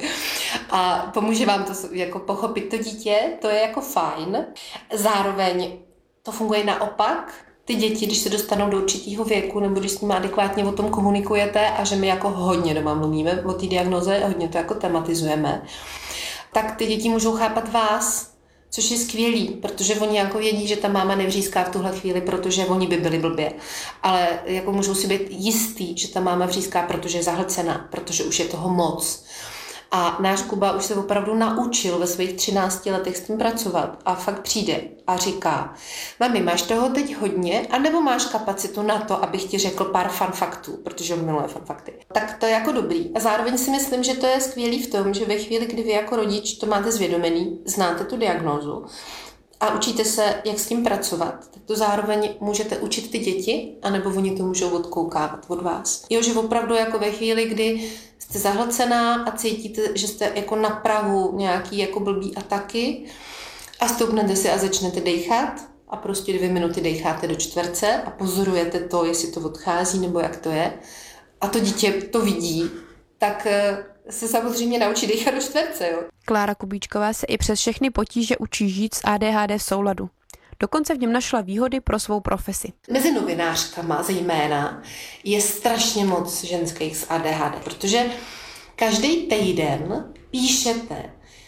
A pomůže vám to jako pochopit to dítě, to je jako fajn. Zároveň to funguje naopak. Ty děti, když se dostanou do určitého věku, nebo když s nimi adekvátně o tom komunikujete a že my jako hodně doma mluvíme o té diagnoze, hodně to jako tematizujeme, tak ty děti můžou chápat vás, což je skvělý, protože oni jako vědí, že ta máma nevříská v tuhle chvíli, protože oni by byli blbě. Ale jako můžou si být jistý, že ta máma vříská, protože je zahlcená, protože už je toho moc. A náš Kuba už se opravdu naučil ve svých třinácti letech s tím pracovat a fakt přijde a říká: mami, máš toho teď hodně, anebo máš kapacitu na to, abych ti řekl pár fun faktů, protože on miluje fun fakty. Tak to je jako dobrý. A zároveň si myslím, že to je skvělý v tom, že ve chvíli, kdy vy jako rodič to máte zvědomený, znáte tu diagnózu a učíte se, jak s tím pracovat, tak to zároveň můžete učit ty děti, anebo oni to můžou odkoukávat od vás. Jo, že opravdu jako ve chvíli, kdy jste zahlcená a cítíte, že jste jako na prahu nějaký jako blbý ataky a stoupnete si a začnete dejchat a prostě dvě minuty dejcháte do čtverce a pozorujete to, jestli to odchází nebo jak to je a to dítě to vidí, tak se samozřejmě naučí dýchat do čtverce. Jo. Klára Kubíčková se i přes všechny potíže učí žít s A D H D v souladu. Dokonce v něm našla výhody pro svou profesi. Mezi novinářkama zejména je strašně moc ženských s A D H D, protože každý týden píšete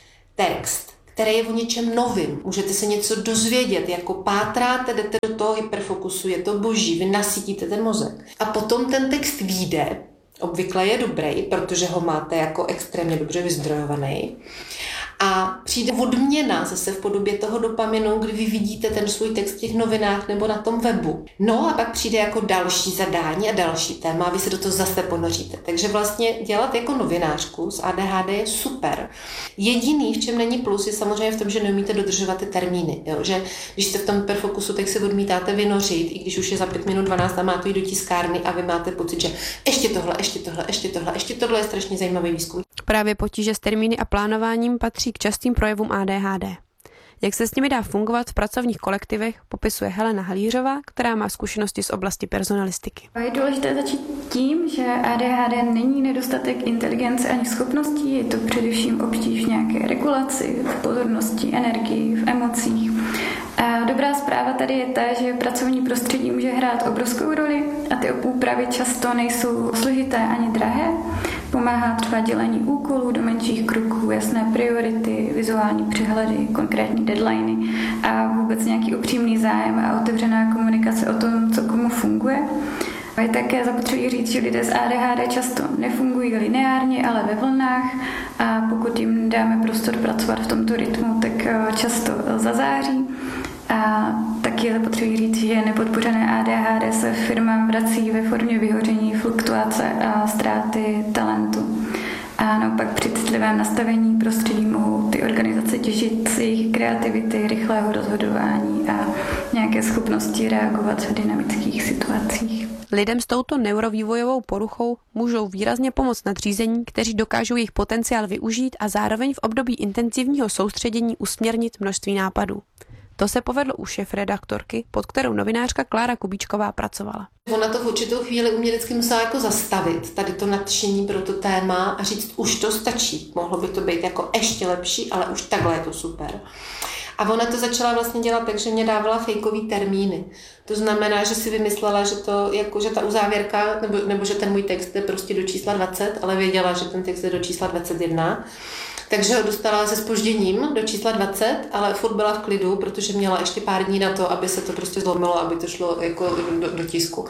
text, který je o něčem novým. Můžete se něco dozvědět, jako pátráte, jdete do toho hyperfokusu, je to boží, vy nasytíte ten mozek. A potom ten text vyjde, obvykle je dobrý, protože ho máte jako extrémně dobře vyzdrojovaný. A přijde odměna zase v podobě toho dopaminu, kdy vy vidíte ten svůj text v těch novinách nebo na tom webu. No a pak přijde jako další zadání a další téma a vy se do toho zase ponoříte. Takže vlastně dělat jako novinářku s A D H D je super. Jediný, v čem není plus, je samozřejmě v tom, že neumíte dodržovat ty termíny. Jo? Že když jste v tom hyperfokusu, tak se odmítáte vynořit, i když už je za pět minut dvanáct a máte jít do tiskárny a vy máte pocit, že ještě tohle, ještě tohle, ještě tohle, ještě tohle je strašně zajímavý výzkum. Právě potíže s termíny a plánováním patří k častým projevům A D H D. Jak se s nimi dá fungovat v pracovních kolektivech, popisuje Helena Halířová, která má zkušenosti z oblasti personalistiky. Je důležité začít tím, že A D H D není nedostatek inteligence ani schopností, je to především obtíž v nějaké regulaci, v pozornosti, energii, v emocích. A dobrá zpráva tady je ta, že pracovní prostředí může hrát obrovskou roli a ty úpravy často nejsou složité ani drahé. Pomáhá třeba dělení úkolů do menších kroků, jasné priority, vizuální přehledy, konkrétní deadliny a vůbec nějaký upřímný zájem a otevřená komunikace o tom, co komu funguje. Je také zapotřebí říct, že lidé s A D H D často nefungují lineárně, ale ve vlnách a pokud jim dáme prostor pracovat v tomto rytmu, tak často zazáří. A taky je zapotřebí říct, že nepodpořené A D H D se firmám vrací ve formě vyhoření, fluktuace a ztráty talentu. A naopak při citlivém nastavení prostředí mohou ty organizace těžit z jejich kreativity, rychlého rozhodování a nějaké schopnosti reagovat v dynamických situacích. Lidem s touto neurovývojovou poruchou můžou výrazně pomoct nadřízení, kteří dokážou jejich potenciál využít a zároveň v období intenzivního soustředění usměrnit množství nápadů. To se povedlo u šéfredaktorky, pod kterou novinářka Klára Kubíčková pracovala. Ona to v určitou chvíli u mě vždycky musela jako zastavit, tady to nadšení pro to téma a říct, už to stačí. Mohlo by to být jako ještě lepší, ale už takhle je to super. A ona to začala vlastně dělat tak, že mě dávala fejkový termíny. To znamená, že si vymyslela, že, to, jako, že ta uzávěrka, nebo, nebo že ten můj text je prostě do čísla dvacet, ale věděla, že ten text je do čísla dvacet jedna. Takže ho dostala se zpožděním do čísla dvacet, ale furt byla v klidu, protože měla ještě pár dní na to, aby se to prostě zlomilo, aby to šlo jako do, do tisku.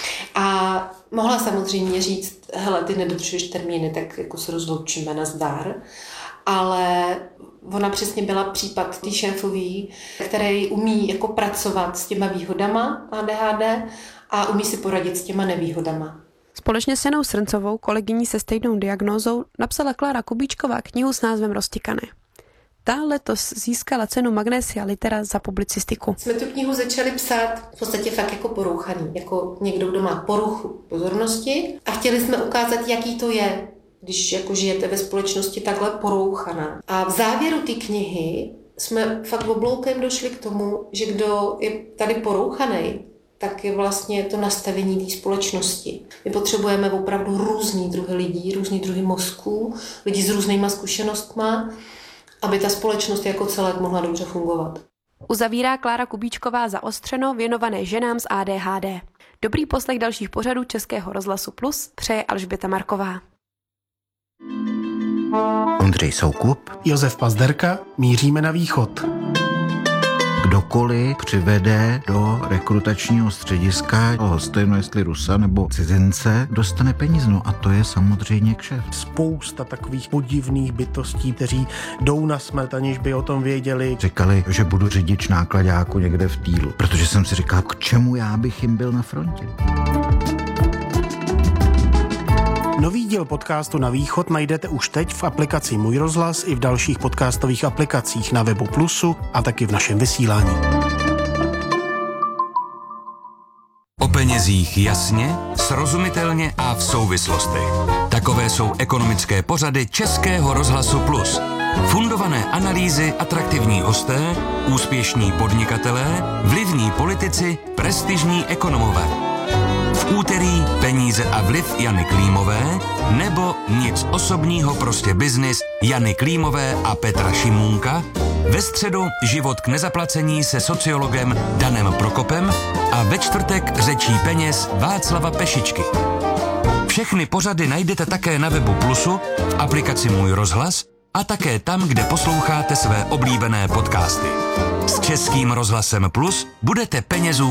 A mohla samozřejmě říct, hele, ty nedodržuješ termíny, tak jako se rozloučíme, nazdar. Ale ona přesně byla případ tý šéfový, který umí jako pracovat s těma výhodama A D H D a umí si poradit s těma nevýhodama. Společně s Janou Srncovou, kolegyní se stejnou diagnózou, napsala Klára Kubíčková knihu s názvem Roztikané. Ta letos získala cenu Magnesia Litera za publicistiku. Jsme tu knihu začali psát v podstatě fakt jako porouchaný, jako někdo, kdo má poruchu pozornosti a chtěli jsme ukázat, jaký to je, když jako žijete ve společnosti takhle porouchaná. A v závěru té knihy jsme fakt obloukem došli k tomu, že kdo je tady porouchaný, tak je vlastně to nastavení té společnosti. My potřebujeme opravdu různý druhy lidí, různý druhy mozků, lidi s různýma zkušenostma, aby ta společnost jako celek mohla dobře fungovat. Uzavírá Klára Kubíčková zaostřeno věnované ženám s A D H D. Dobrý poslech dalších pořadů Českého rozhlasu Plus přeje Alžběta Marková. Ondřej Soukup, Josef Pazderka, míříme na východ. K kdokoliv přivede do rekrutačního střediska hostejno, jestli Rusa nebo cizince, dostane peníze. No a to je samozřejmě kšeft. Spousta takových podivných bytostí, kteří jdou na smrt, aniž by o tom věděli. Říkali, že budu řidič nákladáku někde v týlu, protože jsem si říkal, k čemu já bych jim byl na frontě. Nový díl podcastu Na východ najdete už teď v aplikaci Můj rozhlas i v dalších podcastových aplikacích na webu Plusu a taky v našem vysílání. O penězích jasně, srozumitelně a v souvislostech. Takové jsou ekonomické pořady Českého rozhlasu Plus. Fundované analýzy, atraktivní hosté, úspěšní podnikatelé, vlivní politici, prestižní ekonomové. V úterý Peníze a vliv Jany Klímové nebo Nic osobního, prostě biznis Jany Klímové a Petra Šimůnka. Ve středu Život k nezaplacení se sociologem Danem Prokopem a ve čtvrtek Řečí peněz Václava Pešičky. Všechny pořady najdete také na webu Plusu, v aplikaci Můj rozhlas a také tam, kde posloucháte své oblíbené podcasty. S Českým rozhlasem Plus budete penězů